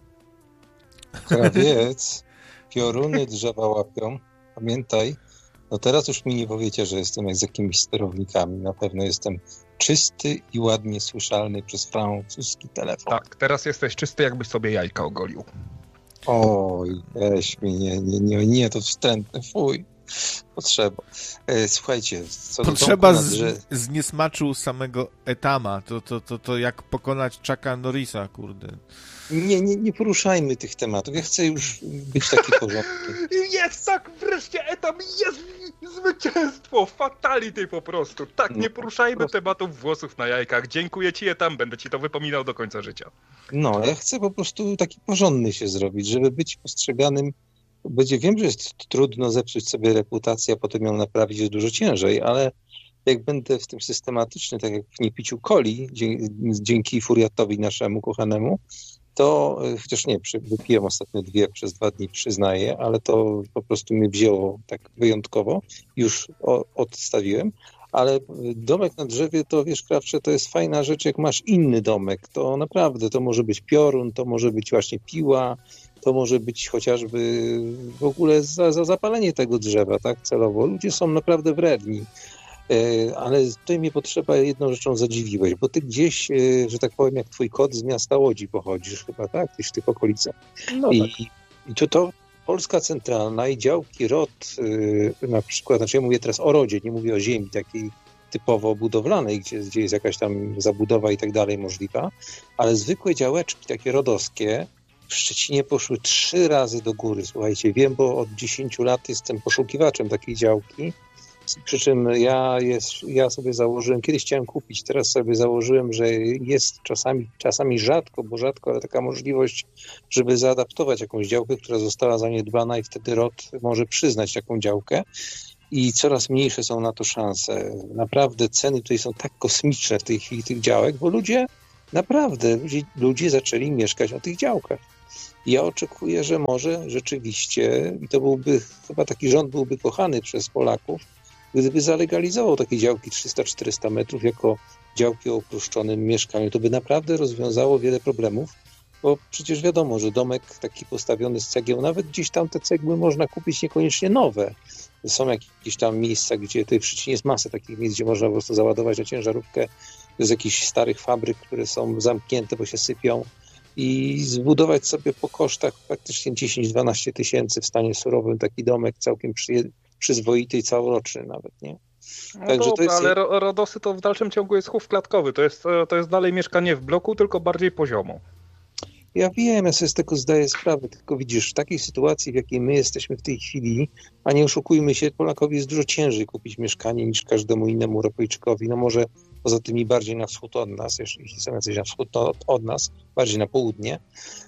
Krawiec, pioruny drzewa łapią. Pamiętaj, no teraz już mi nie powiecie, że jestem jak z jakimiś sterownikami. Na pewno jestem czysty i ładnie słyszalny przez francuski telefon. Tak, teraz jesteś czysty, jakbyś sobie jajka ogolił. Oj, weź mi, nie, nie, nie, nie, to wstrętne, fuj. Potrzeba. E, słuchajcie, co Potrzeba do z, że... z niesmaczu samego Etama. To, to, to, to jak pokonać Chucka Norrisa, kurde. Nie, nie, nie poruszajmy tych tematów. Ja chcę już być taki porządny. Jest tak, wreszcie Etam, jest zwycięstwo, fatality po prostu. Tak, nie poruszajmy no, tematów włosów na jajkach. Dziękuję ci Etam, będę ci to wypominał do końca życia. No, ja chcę po prostu taki porządny się zrobić, żeby być postrzeganym. Będzie, wiem, że jest trudno zepsuć sobie reputację, a potem ją naprawić jest dużo ciężej, ale jak będę w tym systematyczny, tak jak w niepiciu coli, dzięki furiatowi naszemu kochanemu, to, chociaż nie, wypiłem ostatnio dwie przez dwa dni, przyznaję, ale to po prostu mnie wzięło tak wyjątkowo, już o, odstawiłem, ale domek na drzewie to, wiesz, Krawcze, to jest fajna rzecz, jak masz inny domek, to naprawdę, to może być piorun, to może być właśnie piła, to może być chociażby w ogóle za, za zapalenie tego drzewa, tak, celowo. Ludzie są naprawdę wredni. Ale tutaj mnie potrzeba jedną rzeczą zadziwiłeś, bo ty gdzieś, że tak powiem, jak twój kot z miasta Łodzi pochodzisz chyba, tak? Gdzieś w tych okolicach. No I, tak. I to, to Polska centralna i działki R O D, yy, na przykład, znaczy ja mówię teraz o rodzie, nie mówię o ziemi takiej typowo budowlanej, gdzie, gdzie jest jakaś tam zabudowa i tak dalej możliwa, ale zwykłe działeczki takie rodowskie w Szczecinie poszły trzy razy do góry. Słuchajcie, wiem, bo od dziesięciu lat jestem poszukiwaczem takiej działki, przy czym ja, jest, ja sobie założyłem, kiedyś chciałem kupić, teraz sobie założyłem, że jest czasami, czasami rzadko, bo rzadko, ale taka możliwość, żeby zaadaptować jakąś działkę, która została zaniedbana i wtedy R O D może przyznać taką działkę. I coraz mniejsze są na to szanse. Naprawdę ceny tutaj są tak kosmiczne w tej chwili tych działek, bo ludzie, naprawdę, ludzie, ludzie zaczęli mieszkać na tych działkach. I ja oczekuję, że może rzeczywiście, i to byłby, chyba taki rząd byłby kochany przez Polaków, gdyby zalegalizował takie działki trzysta czterysta metrów jako działki o uproszczonym mieszkaniu. To by naprawdę rozwiązało wiele problemów, bo przecież wiadomo, że domek taki postawiony z cegieł, nawet gdzieś tam te cegły można kupić niekoniecznie nowe. Są jakieś tam miejsca, gdzie tutaj w Szczecinie jest masa takich miejsc, gdzie można po prostu załadować na ciężarówkę z jakichś starych fabryk, które są zamknięte, bo się sypią i zbudować sobie po kosztach praktycznie dziesięć dwanaście tysięcy w stanie surowym taki domek całkiem przy, przyzwoity i całoroczny nawet, nie? No Także dobra, to jest... ale rodosy to w dalszym ciągu jest chów klatkowy, to jest, to jest dalej mieszkanie w bloku, tylko bardziej poziomo. Ja wiem, ja sobie z tego zdaję sprawę, tylko widzisz, w takiej sytuacji, w jakiej my jesteśmy w tej chwili, a nie oszukujmy się, Polakowi jest dużo ciężej kupić mieszkanie niż każdemu innemu Europejczykowi, no może poza tymi bardziej na wschód od nas, jeśli są jacyś na wschód od nas, bardziej na południe,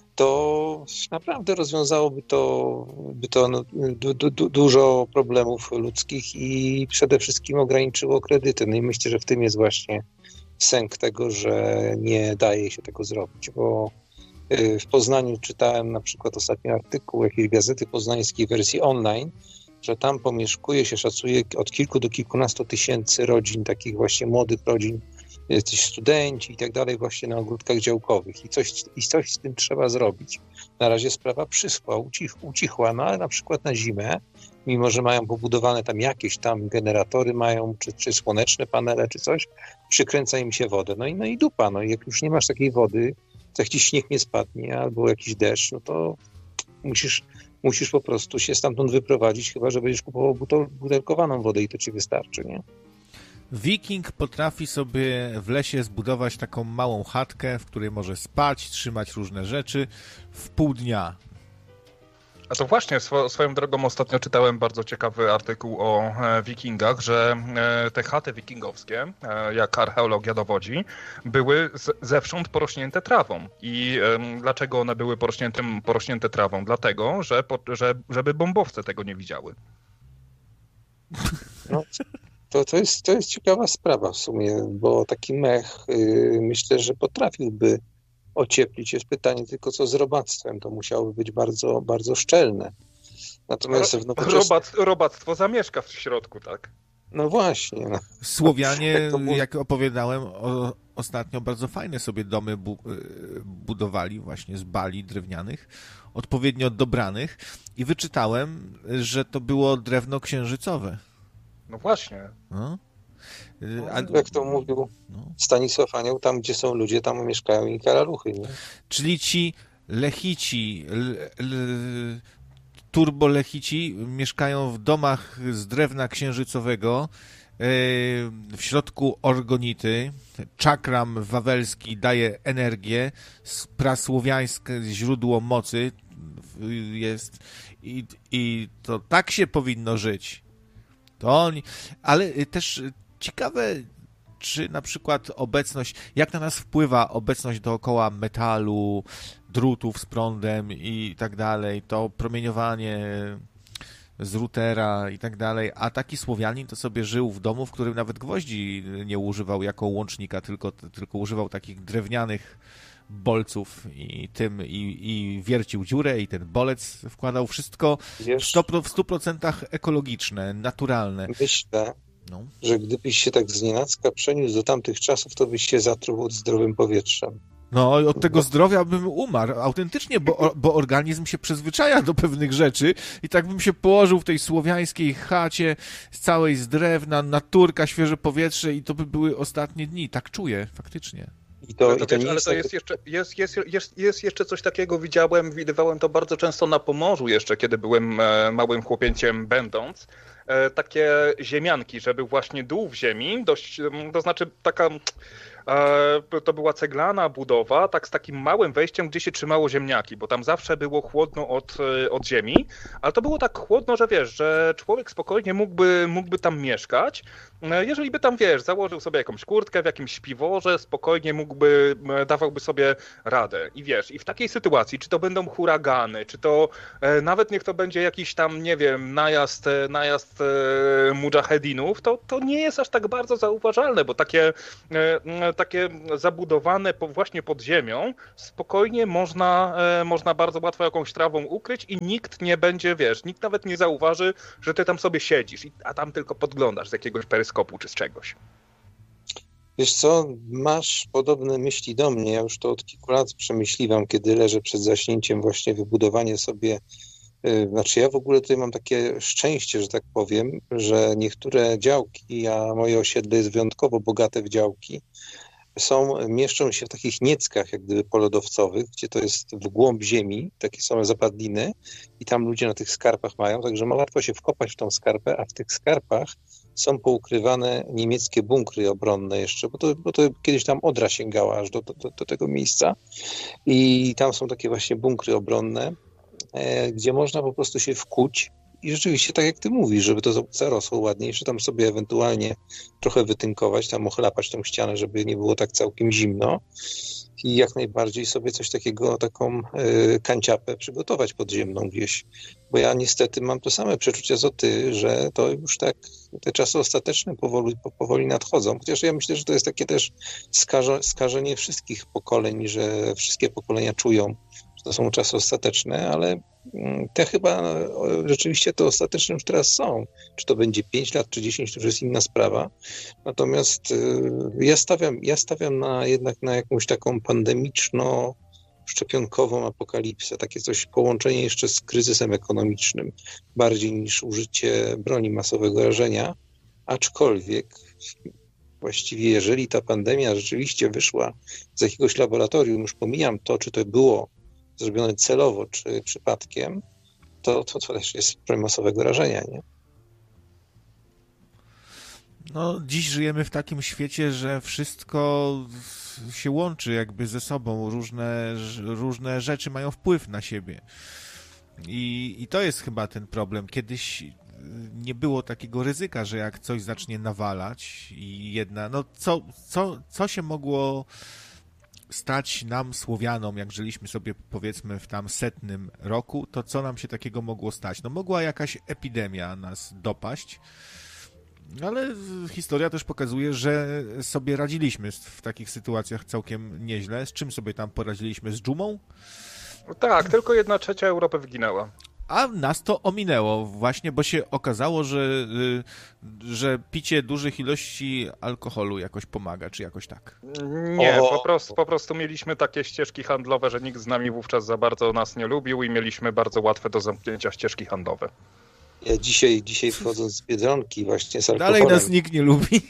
to naprawdę rozwiązałoby to, by to no, du, du, dużo problemów ludzkich i przede wszystkim ograniczyło kredyty. No i myślę, że w tym jest właśnie sęk tego, że nie daje się tego zrobić, bo w Poznaniu czytałem na przykład ostatni artykuł jakiejś gazety poznańskiej wersji online, że tam pomieszkuje się, szacuje od kilku do kilkunastu tysięcy rodzin, takich właśnie młodych rodzin, jacyś studenci i tak dalej właśnie na ogródkach działkowych i coś, i coś z tym trzeba zrobić. Na razie sprawa przyschła, ucich, ucichła, no ale na przykład na zimę, mimo że mają pobudowane tam jakieś tam generatory mają, czy, czy słoneczne panele, czy coś, przykręca im się wodę. No i, no i dupa, no i jak już nie masz takiej wody, to jak ci śnieg nie spadnie albo jakiś deszcz, no to musisz, musisz po prostu się stamtąd wyprowadzić, chyba że będziesz kupował butelkowaną wodę i to ci wystarczy, nie? Wiking potrafi sobie w lesie zbudować taką małą chatkę, w której może spać, trzymać różne rzeczy w pół dnia. A to właśnie, swo, swoją drogą ostatnio czytałem bardzo ciekawy artykuł o e, wikingach, że e, te chaty wikingowskie, e, jak archeologia dowodzi, były z, zewsząd porośnięte trawą. I e, dlaczego one były porośnięte, porośnięte trawą? Dlatego, że, po, że żeby bombowce tego nie widziały. No, to, to, jest, to jest ciekawa sprawa w sumie, bo taki mech yy, myślę, że potrafiłby ocieplić. Jest pytanie tylko, co z robactwem. To musiałoby być bardzo, bardzo szczelne. Natomiast Ro, robac, robactwo zamieszka w środku, tak? No właśnie. No. Słowianie, jak, to... jak opowiadałem o, ostatnio, bardzo fajne sobie domy bu, budowali właśnie z bali drewnianych, odpowiednio dobranych i wyczytałem, że to było drewno księżycowe. No właśnie. No. A, jak to mówił no. Stanisław Anioł, tam gdzie są ludzie, tam mieszkają i karaluchy. Nie? Czyli ci lechici, l, l, turbolechici mieszkają w domach z drewna księżycowego, yy, w środku orgonity, czakram wawelski daje energię, prasłowiańskie źródło mocy jest i, i to tak się powinno żyć. To oni, ale też ciekawe, czy na przykład obecność, jak na nas wpływa obecność dookoła metalu, drutów z prądem i tak dalej, to promieniowanie z routera i tak dalej, a taki Słowianin to sobie żył w domu, w którym nawet gwoździ nie używał jako łącznika, tylko, tylko używał takich drewnianych bolców i tym i, i wiercił dziurę i ten bolec wkładał wszystko Wiesz, w stu procentach ekologiczne, naturalne. Myślę, no. że gdybyś się tak znienacka przeniósł do tamtych czasów, to byś się zatruł od zdrowym powietrzem. No, od tego zdrowia bym umarł, autentycznie, bo, bo organizm się przyzwyczaja do pewnych rzeczy i tak bym się położył w tej słowiańskiej chacie z całej z drewna, naturka, świeże powietrze i to by były ostatnie dni, tak czuję, faktycznie. I to, ale to, i to wiesz, nie ale jest to tak... jest jeszcze, jest, jest, jest, jest jeszcze coś takiego, widziałem, widywałem to bardzo często na Pomorzu jeszcze, kiedy byłem e, małym chłopięciem będąc. E, takie ziemianki, że był właśnie dół w ziemi, dość, to znaczy taka... To była ceglana budowa, tak z takim małym wejściem, gdzie się trzymało ziemniaki, bo tam zawsze było chłodno od, od ziemi, ale to było tak chłodno, że wiesz, że człowiek spokojnie mógłby, mógłby tam mieszkać, jeżeli by tam, wiesz, założył sobie jakąś kurtkę w jakimś śpiworze, spokojnie mógłby, dawałby sobie radę. I wiesz, i w takiej sytuacji, czy to będą huragany, czy to nawet niech to będzie jakiś tam, nie wiem, najazd, najazd mudżahedinów, to, to nie jest aż tak bardzo zauważalne, bo takie takie zabudowane właśnie pod ziemią, spokojnie można, można bardzo łatwo jakąś trawą ukryć i nikt nie będzie, wiesz, nikt nawet nie zauważy, że ty tam sobie siedzisz, a tam tylko podglądasz z jakiegoś peryskopu czy z czegoś. Wiesz co, masz podobne myśli do mnie, ja już to od kilku lat przemyśliwam, kiedy leżę przed zaśnięciem właśnie wybudowanie sobie. Znaczy ja w ogóle tutaj mam takie szczęście, że tak powiem, że niektóre działki, a moje osiedle jest wyjątkowo bogate w działki, są, mieszczą się w takich nieckach jak gdyby polodowcowych, gdzie to jest w głąb ziemi, takie same zapadliny i tam ludzie na tych skarpach mają, także ma łatwo się wkopać w tą skarpę, a w tych skarpach są poukrywane niemieckie bunkry obronne jeszcze, bo to, bo to kiedyś tam Odra sięgała aż do, do, do tego miejsca i tam są takie właśnie bunkry obronne, gdzie można po prostu się wkuć i rzeczywiście, tak jak ty mówisz, żeby to zarosło ładnie, że tam sobie ewentualnie trochę wytynkować, tam ochlapać tą ścianę, żeby nie było tak całkiem zimno i jak najbardziej sobie coś takiego, taką y, kanciapę przygotować podziemną gdzieś, bo ja niestety mam to same przeczucia co ty, że to już tak te czasy ostateczne powoli, powoli nadchodzą, chociaż ja myślę, że to jest takie też skaże, skażenie wszystkich pokoleń, że wszystkie pokolenia czują, że to są czasy ostateczne, ale te chyba rzeczywiście to ostateczne już teraz są. Czy to będzie pięć lat, czy dziesięć, to już jest inna sprawa. Natomiast ja stawiam, ja stawiam na, jednak na jakąś taką pandemiczno-szczepionkową apokalipsę. Takie coś, połączenie jeszcze z kryzysem ekonomicznym, bardziej niż użycie broni masowego rażenia. Aczkolwiek właściwie jeżeli ta pandemia rzeczywiście wyszła z jakiegoś laboratorium, już pomijam to, czy to było zrobione celowo, czy przypadkiem, to, to, to też jest broń masowego rażenia, nie? No, dziś żyjemy w takim świecie, że wszystko się łączy jakby ze sobą. Różne, różne rzeczy mają wpływ na siebie. I, I to jest chyba ten problem. Kiedyś nie było takiego ryzyka, że jak coś zacznie nawalać i jedna... No, co, co, co się mogło stać nam, Słowianom, jak żyliśmy sobie, powiedzmy, w tam setnym roku, to co nam się takiego mogło stać? No mogła jakaś epidemia nas dopaść, ale historia też pokazuje, że sobie radziliśmy w takich sytuacjach całkiem nieźle. Z czym sobie tam poradziliśmy? Z dżumą? No tak, tylko jedna trzecia Europy wyginęła. A nas to ominęło właśnie, bo się okazało, że, że picie dużych ilości alkoholu jakoś pomaga, czy jakoś tak? Nie, po prostu, po prostu mieliśmy takie ścieżki handlowe, że nikt z nami wówczas za bardzo nas nie lubił i mieliśmy bardzo łatwe do zamknięcia ścieżki handlowe. Ja dzisiaj, dzisiaj wchodząc z Biedronki właśnie z alkoholem... Dalej nas nikt nie lubi.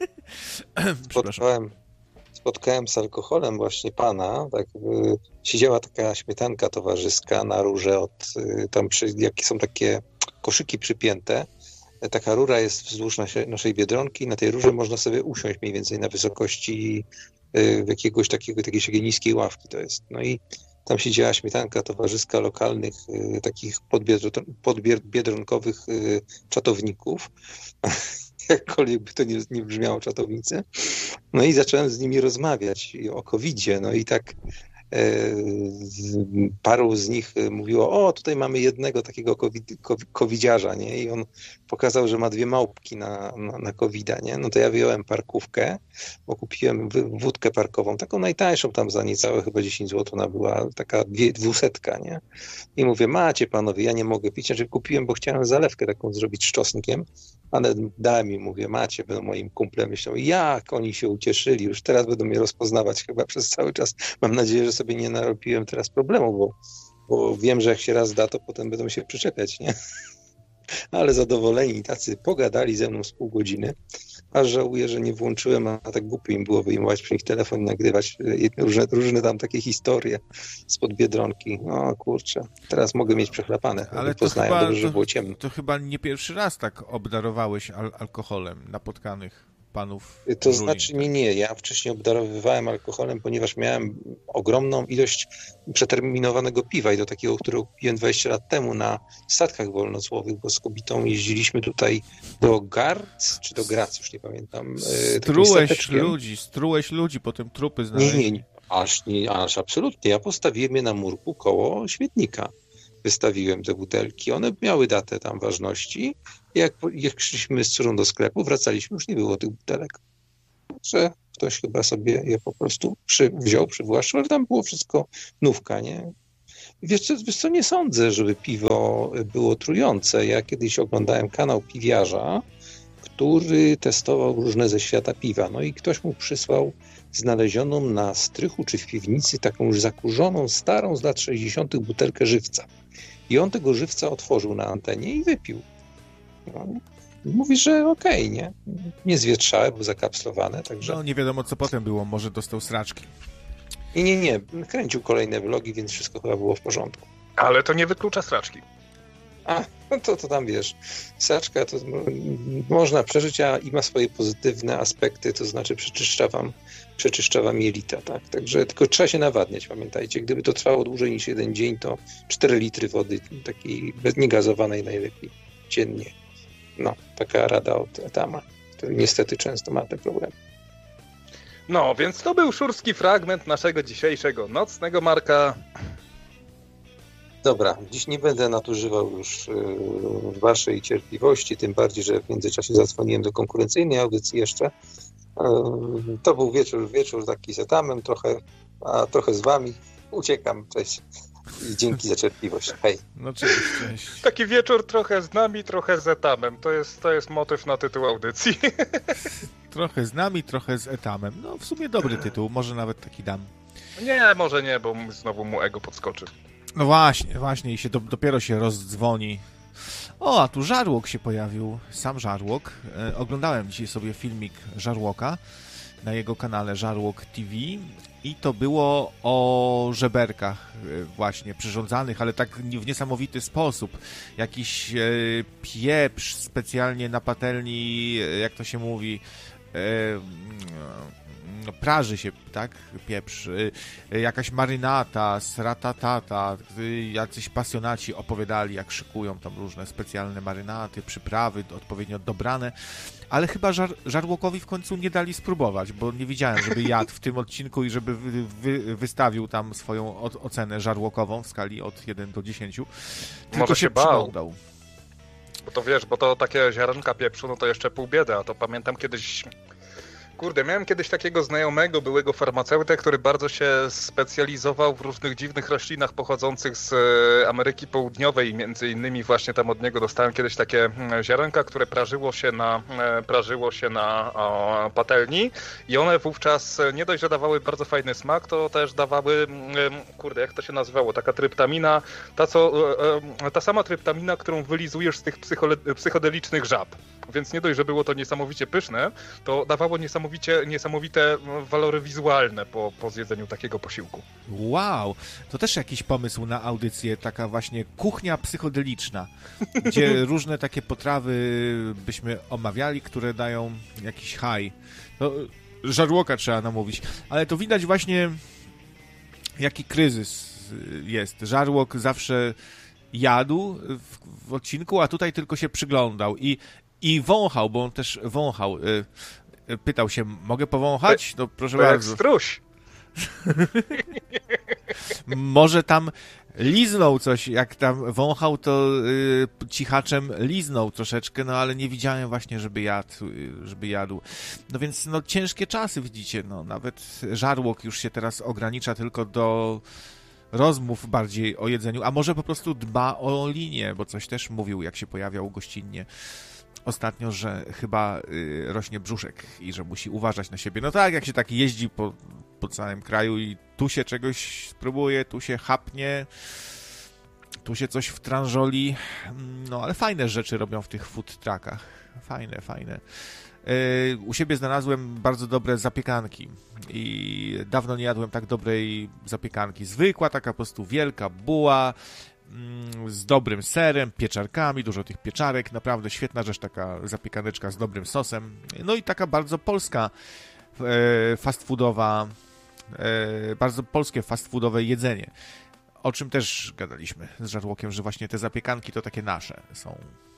Spotkałem, spotkałem z alkoholem właśnie pana, tak, y, siedziała taka śmietanka towarzyska na rurze od, y, tam przy, jakie są takie koszyki przypięte, taka rura jest wzdłuż naszej, naszej Biedronki, na tej rurze można sobie usiąść mniej więcej na wysokości y, jakiegoś takiego, takiej takiej niskiej ławki to jest. No i tam siedziała śmietanka towarzyska lokalnych y, takich podbiedronkowych y, czatowników, jakkolwiek by to nie, nie brzmiało czatownicy. No i zacząłem z nimi rozmawiać o kowidzie, no i tak e, paru z nich mówiło, o tutaj mamy jednego takiego COVID, covidziarza, nie? I on pokazał, że ma dwie małpki na, na, na kowida, nie? No to ja wyjąłem parkówkę, bo kupiłem wódkę parkową, taką najtańszą tam za niecałe chyba dziesięć złotych ona była, taka dwie, dwusetka, nie? I mówię, macie panowie, ja nie mogę pić, znaczy kupiłem, bo chciałem zalewkę taką zrobić z czosnkiem, ale dałem im, mówię, macie, będą moim kumplem, myślą, jak oni się ucieszyli, już teraz będą mnie rozpoznawać chyba przez cały czas. Mam nadzieję, że sobie nie narobiłem teraz problemu, bo, bo wiem, że jak się raz da, to potem będą się przyczepiać, nie? ale zadowoleni, tacy pogadali ze mną z pół godziny, aż żałuję, że nie włączyłem, a tak głupio im było wyjmować przy nich telefon i nagrywać różne, różne tam takie historie spod Biedronki. O kurczę, teraz mogę mieć przechlapane, ale to poznają, chyba, dobrze, że to, było ciemno. To chyba nie pierwszy raz tak obdarowałeś al- alkoholem napotkanych panów. To Żuli, znaczy, tak? nie, nie, ja wcześniej obdarowywałem alkoholem, ponieważ miałem ogromną ilość przeterminowanego piwa i do takiego, którego piłem dwadzieścia lat temu na statkach wolnocłowych, bo z kobietą jeździliśmy tutaj do Garc, czy do Grac, już nie pamiętam. Strułeś ludzi, strułeś ludzi, potem trupy znaleźli. Nie, nie, nie, aż, nie, aż absolutnie. Ja postawiłem je na murku koło śmietnika. Wystawiłem te butelki, one miały datę tam ważności. Jak, jak szliśmy z córą do sklepu, wracaliśmy, już nie było tych butelek. Że ktoś chyba sobie je po prostu przy, wziął, przywłaszczył, ale tam było wszystko nówka, nie? Wiesz co, wiesz co, nie sądzę, żeby piwo było trujące. Ja kiedyś oglądałem kanał piwiarza, który testował różne ze świata piwa. No i ktoś mu przysłał znalezioną na strychu czy w piwnicy taką już zakurzoną, starą z lat sześćdziesiątych butelkę żywca. I on tego żywca otworzył na antenie i wypił. No. Mówi, że okej, okay, nie? Nie zwietrzałe, bo zakapslowane, także... No nie wiadomo, co potem było, może dostał sraczki. I nie, nie, kręcił kolejne vlogi, więc wszystko chyba było w porządku. Ale to nie wyklucza sraczki. A, no to, to tam wiesz, sraczka to można przeżyć, a i ma swoje pozytywne aspekty, to znaczy przeczyszcza wam, przeczyszcza wam jelita, tak? Także tylko trzeba się nawadniać, pamiętajcie. Gdyby to trwało dłużej niż jeden dzień, to cztery litry wody, takiej niegazowanej najlepiej, dziennie. No, taka rada od Etama, który niestety często ma te problemy. No, więc to był szurski fragment naszego dzisiejszego nocnego Marka. Dobra, dziś nie będę nadużywał już yy, waszej cierpliwości, tym bardziej, że w międzyczasie zadzwoniłem do konkurencyjnej audycji jeszcze. Yy, to był wieczór, wieczór taki z Etamem, trochę, a trochę z wami. Uciekam, cześć. I dzięki za cierpliwość. Hej. No cześć, cześć. Taki wieczór trochę z nami, trochę z Etamem. To jest, to jest motyw na tytuł audycji. Trochę z nami, trochę z Etamem. No w sumie dobry tytuł, może nawet taki dam. Nie, może nie, bo znowu mu ego podskoczy. No właśnie, właśnie i się do, dopiero się rozdzwoni. O, a tu Żarłok się pojawił, sam Żarłok. E, oglądałem dzisiaj sobie filmik Żarłoka na jego kanale Żarłok T V i to było o żeberkach e, właśnie przyrządzanych, ale tak w niesamowity sposób. Jakiś e, pieprz specjalnie na patelni, e, jak to się mówi, e, no, praży się, tak, pieprz, y, y, jakaś marynata, sratatata, y, jacyś pasjonaci opowiadali, jak szykują tam różne specjalne marynaty, przyprawy odpowiednio dobrane, ale chyba żar, Żarłokowi w końcu nie dali spróbować, bo nie widziałem, żeby jadł w tym odcinku i żeby wy, wy, wystawił tam swoją o, ocenę żarłokową w skali od jeden do dziesięciu, tylko Może się się bał. przyglądał. Bo to wiesz, bo to takie ziarenka pieprzu, no to jeszcze pół biedy, a to pamiętam kiedyś... Kurde, miałem kiedyś takiego znajomego, byłego farmaceutę, który bardzo się specjalizował w różnych dziwnych roślinach pochodzących z Ameryki Południowej. Między innymi właśnie tam od niego dostałem kiedyś takie ziarenka, które prażyło się na, prażyło się na o, patelni i one wówczas nie dość, że dawały bardzo fajny smak, to też dawały, kurde, jak to się nazywało, taka tryptamina, ta, co, ta sama tryptamina, którą wylizujesz z tych psychole- psychodelicznych żab. Więc nie dość, że było to niesamowicie pyszne, to dawało niesamowicie, niesamowite walory wizualne po, po zjedzeniu takiego posiłku. Wow, to też jakiś pomysł na audycję, taka właśnie kuchnia psychodeliczna, gdzie różne takie potrawy byśmy omawiali, które dają jakiś high. No, Żarłoka trzeba namówić, ale to widać właśnie, jaki kryzys jest. Żarłok zawsze jadł w, w odcinku, a tutaj tylko się przyglądał i I wąchał, bo on też wąchał. Pytał się, mogę powąchać? No proszę to bardzo. Jak struś. Może tam liznął coś, jak tam wąchał, to y, cichaczem liznął troszeczkę, no ale nie widziałem właśnie, żeby jadł, żeby jadł. No więc no ciężkie czasy, widzicie, no nawet Żarłok już się teraz ogranicza tylko do rozmów bardziej o jedzeniu, a może po prostu dba o linię, bo coś też mówił, jak się pojawiał gościnnie ostatnio, że chyba y, rośnie brzuszek i że musi uważać na siebie. No tak, jak się tak jeździ po, po całym kraju i tu się czegoś spróbuje, tu się chapnie, Tu się coś wtrążoli, no ale fajne rzeczy robią w tych food truckach. Fajne, fajne. U siebie znalazłem bardzo dobre zapiekanki i dawno nie jadłem tak dobrej zapiekanki. Zwykła, taka po prostu wielka buła z dobrym serem, pieczarkami, dużo tych pieczarek, naprawdę świetna rzecz, taka zapiekaneczka z dobrym sosem. No i taka bardzo polska fast foodowa, bardzo polskie fast foodowe jedzenie. O czym też gadaliśmy z Żarłokiem, że właśnie te zapiekanki to takie nasze są.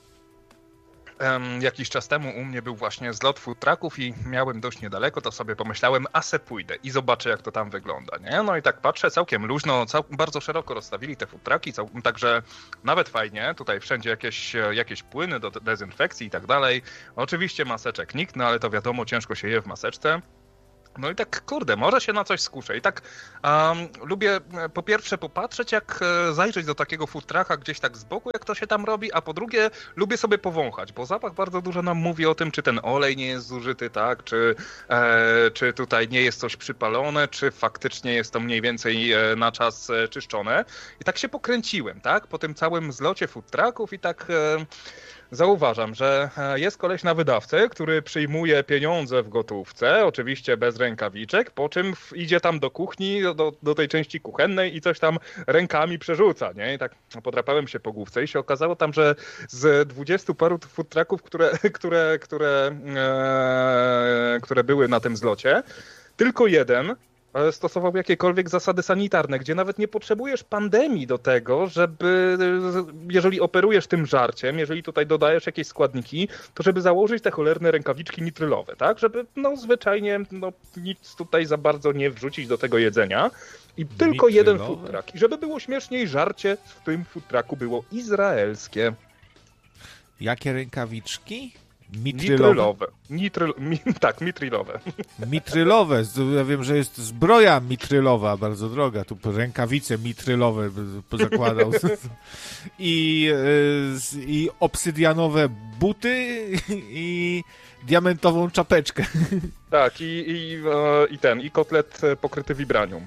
Um, jakiś czas temu u mnie był właśnie zlot food trucków i miałem dość niedaleko, to sobie pomyślałem, a se pójdę i zobaczę, jak to tam wygląda, nie? No i tak patrzę, całkiem luźno, cał, bardzo szeroko rozstawili te food trucki, cał, także nawet fajnie, tutaj wszędzie jakieś, jakieś płyny do dezynfekcji i tak dalej. Oczywiście maseczek nikt, no ale to wiadomo, ciężko się je w maseczce. No i tak, kurde, może się na coś skuszę. I tak um, lubię po pierwsze popatrzeć, jak zajrzeć do takiego food trucka gdzieś tak z boku, jak to się tam robi, a po drugie lubię sobie powąchać, bo zapach bardzo dużo nam mówi o tym, czy ten olej nie jest zużyty, tak, czy, e, czy tutaj nie jest coś przypalone, czy faktycznie jest to mniej więcej na czas czyszczone. I tak się pokręciłem, tak, po tym całym zlocie food trucków i tak... E, Zauważam, że jest koleś na wydawcę, który przyjmuje pieniądze w gotówce, oczywiście bez rękawiczek, po czym idzie tam do kuchni, do, do tej części kuchennej i coś tam rękami przerzuca, nie? I tak podrapałem się po główce i się okazało tam, że z dwudziestu paru food trucków, które, które, które, e, które były na tym zlocie, tylko jeden stosował jakiekolwiek zasady sanitarne, gdzie nawet nie potrzebujesz pandemii do tego, żeby, jeżeli operujesz tym żarciem, jeżeli tutaj dodajesz jakieś składniki, to żeby założyć te cholerne rękawiczki nitrylowe, tak? Żeby no zwyczajnie no, nic tutaj za bardzo nie wrzucić do tego jedzenia. I tylko Nitrylowe? jeden food truck. I żeby było śmieszniej, żarcie w tym food trucku było izraelskie. Jakie rękawiczki? Mitrylowe. Nitrylowe. Nitryl... Mi... Tak, mitrylowe. Mitrylowe. Ja wiem, że jest zbroja mitrylowa, bardzo droga. Tu rękawice mitrylowe zakładał. I, i obsydianowe buty i diamentową czapeczkę. Tak, i, i, i ten, i kotlet pokryty vibranium.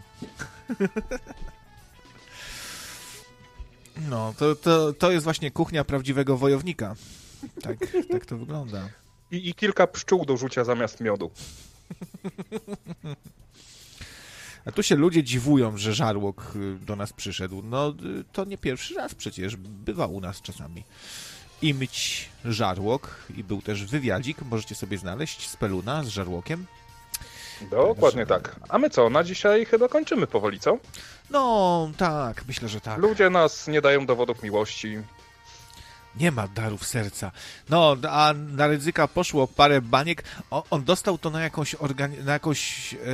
No, to, to, to jest właśnie kuchnia prawdziwego wojownika. Tak, tak to wygląda. I, I kilka pszczół do rzucia zamiast miodu. A tu się ludzie dziwują, że Żarłok do nas przyszedł. No, to nie pierwszy raz przecież. Bywa u nas czasami. Imć Żarłok i był też wywiadzik. Możecie sobie znaleźć z Peluna, z Żarłokiem. Dokładnie Także... tak. A my co? Na dzisiaj chyba kończymy powoli, co? No, tak. Myślę, że tak. Ludzie nas nie dają dowodów miłości. Nie ma darów serca. No, a na Rydzyka poszło parę baniek. O, on dostał to na jakąś organi- na jakąś yy,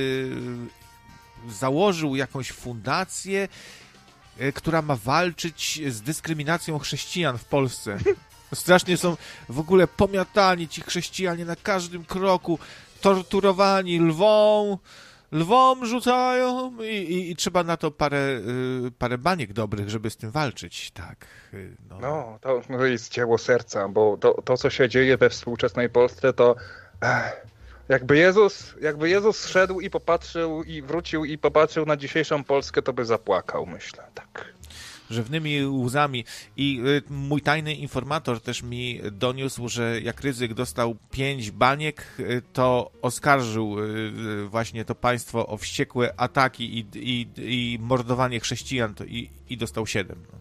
założył jakąś fundację, yy, która ma walczyć z dyskryminacją chrześcijan w Polsce. Strasznie są w ogóle pomiatani ci chrześcijanie na każdym kroku, torturowani lwą, lwom rzucają i, i, i trzeba na to parę, y, parę baniek dobrych, żeby z tym walczyć, tak. Y, no. no, to, to jest dzieło serca, bo to, to, co się dzieje we współczesnej Polsce, to ech, jakby Jezus, jakby Jezus szedł i popatrzył i wrócił i popatrzył na dzisiejszą Polskę, to by zapłakał, myślę, tak. Rzewnymi łzami. I y, mój tajny informator też mi doniósł, że jak Rydzyk dostał pięć baniek, y, to oskarżył y, właśnie to państwo o wściekłe ataki i, i, i mordowanie chrześcijan to, i, i dostał siedem. No.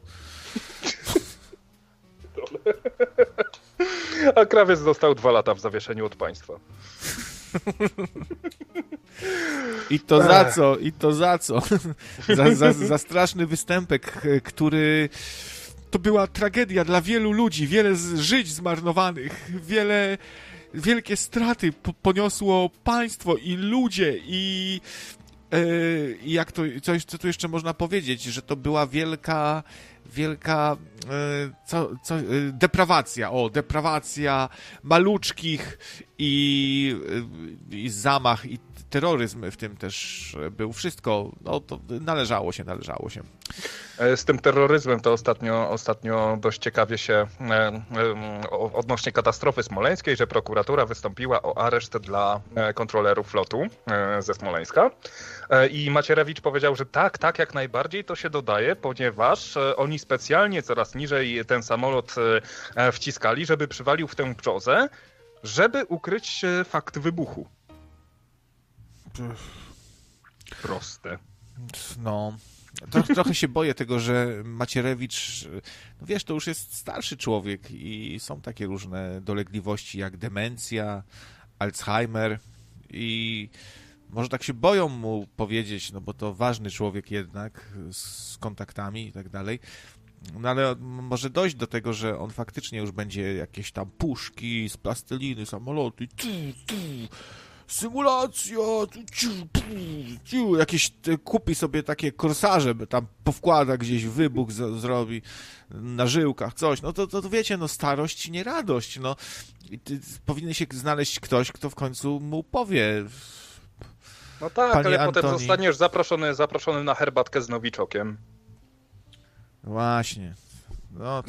A krawiec dostał dwa lata w zawieszeniu od państwa. I to za co? I to za co? za, za, za straszny występek, który... To była tragedia dla wielu ludzi, wiele żyć zmarnowanych, wiele... Wielkie straty poniosło państwo i ludzie i... Yy, jak to, coś, co tu jeszcze można powiedzieć, że to była wielka, wielka co, co, deprawacja, o, deprawacja maluczkich i, i zamach i terroryzm w tym też był. Wszystko, no to należało się, należało się. Z tym terroryzmem to ostatnio, ostatnio dość ciekawie się odnośnie katastrofy smoleńskiej, że prokuratura wystąpiła o areszt dla kontrolerów flotu ze Smoleńska i Macierewicz powiedział, że tak, tak, jak najbardziej to się dodaje, ponieważ oni specjalnie coraz niżej ten samolot wciskali, żeby przywalił w tę brzozę, żeby ukryć fakt wybuchu. Proste. No, trochę, trochę się boję tego, że Macierewicz, no wiesz, to już jest starszy człowiek i są takie różne dolegliwości jak demencja, Alzheimer i może tak się boją mu powiedzieć, no bo to ważny człowiek jednak z kontaktami i tak dalej. No ale może dojść do tego, że on faktycznie już będzie jakieś tam puszki z plasteliny, samoloty, tu, tu, symulacja, tu, ciu, pu, ciu, jakieś kupi sobie takie korsarze, tam powkłada gdzieś, wybuch z, zrobi na żyłkach, coś. No to, to, to wiecie, no starość, nie radość, no. I ty, powinien się znaleźć ktoś, kto w końcu mu powie. No tak, Panie ale Antoni, potem zostaniesz zaproszony, zaproszony na herbatkę z nowiczokiem. Właśnie. No, to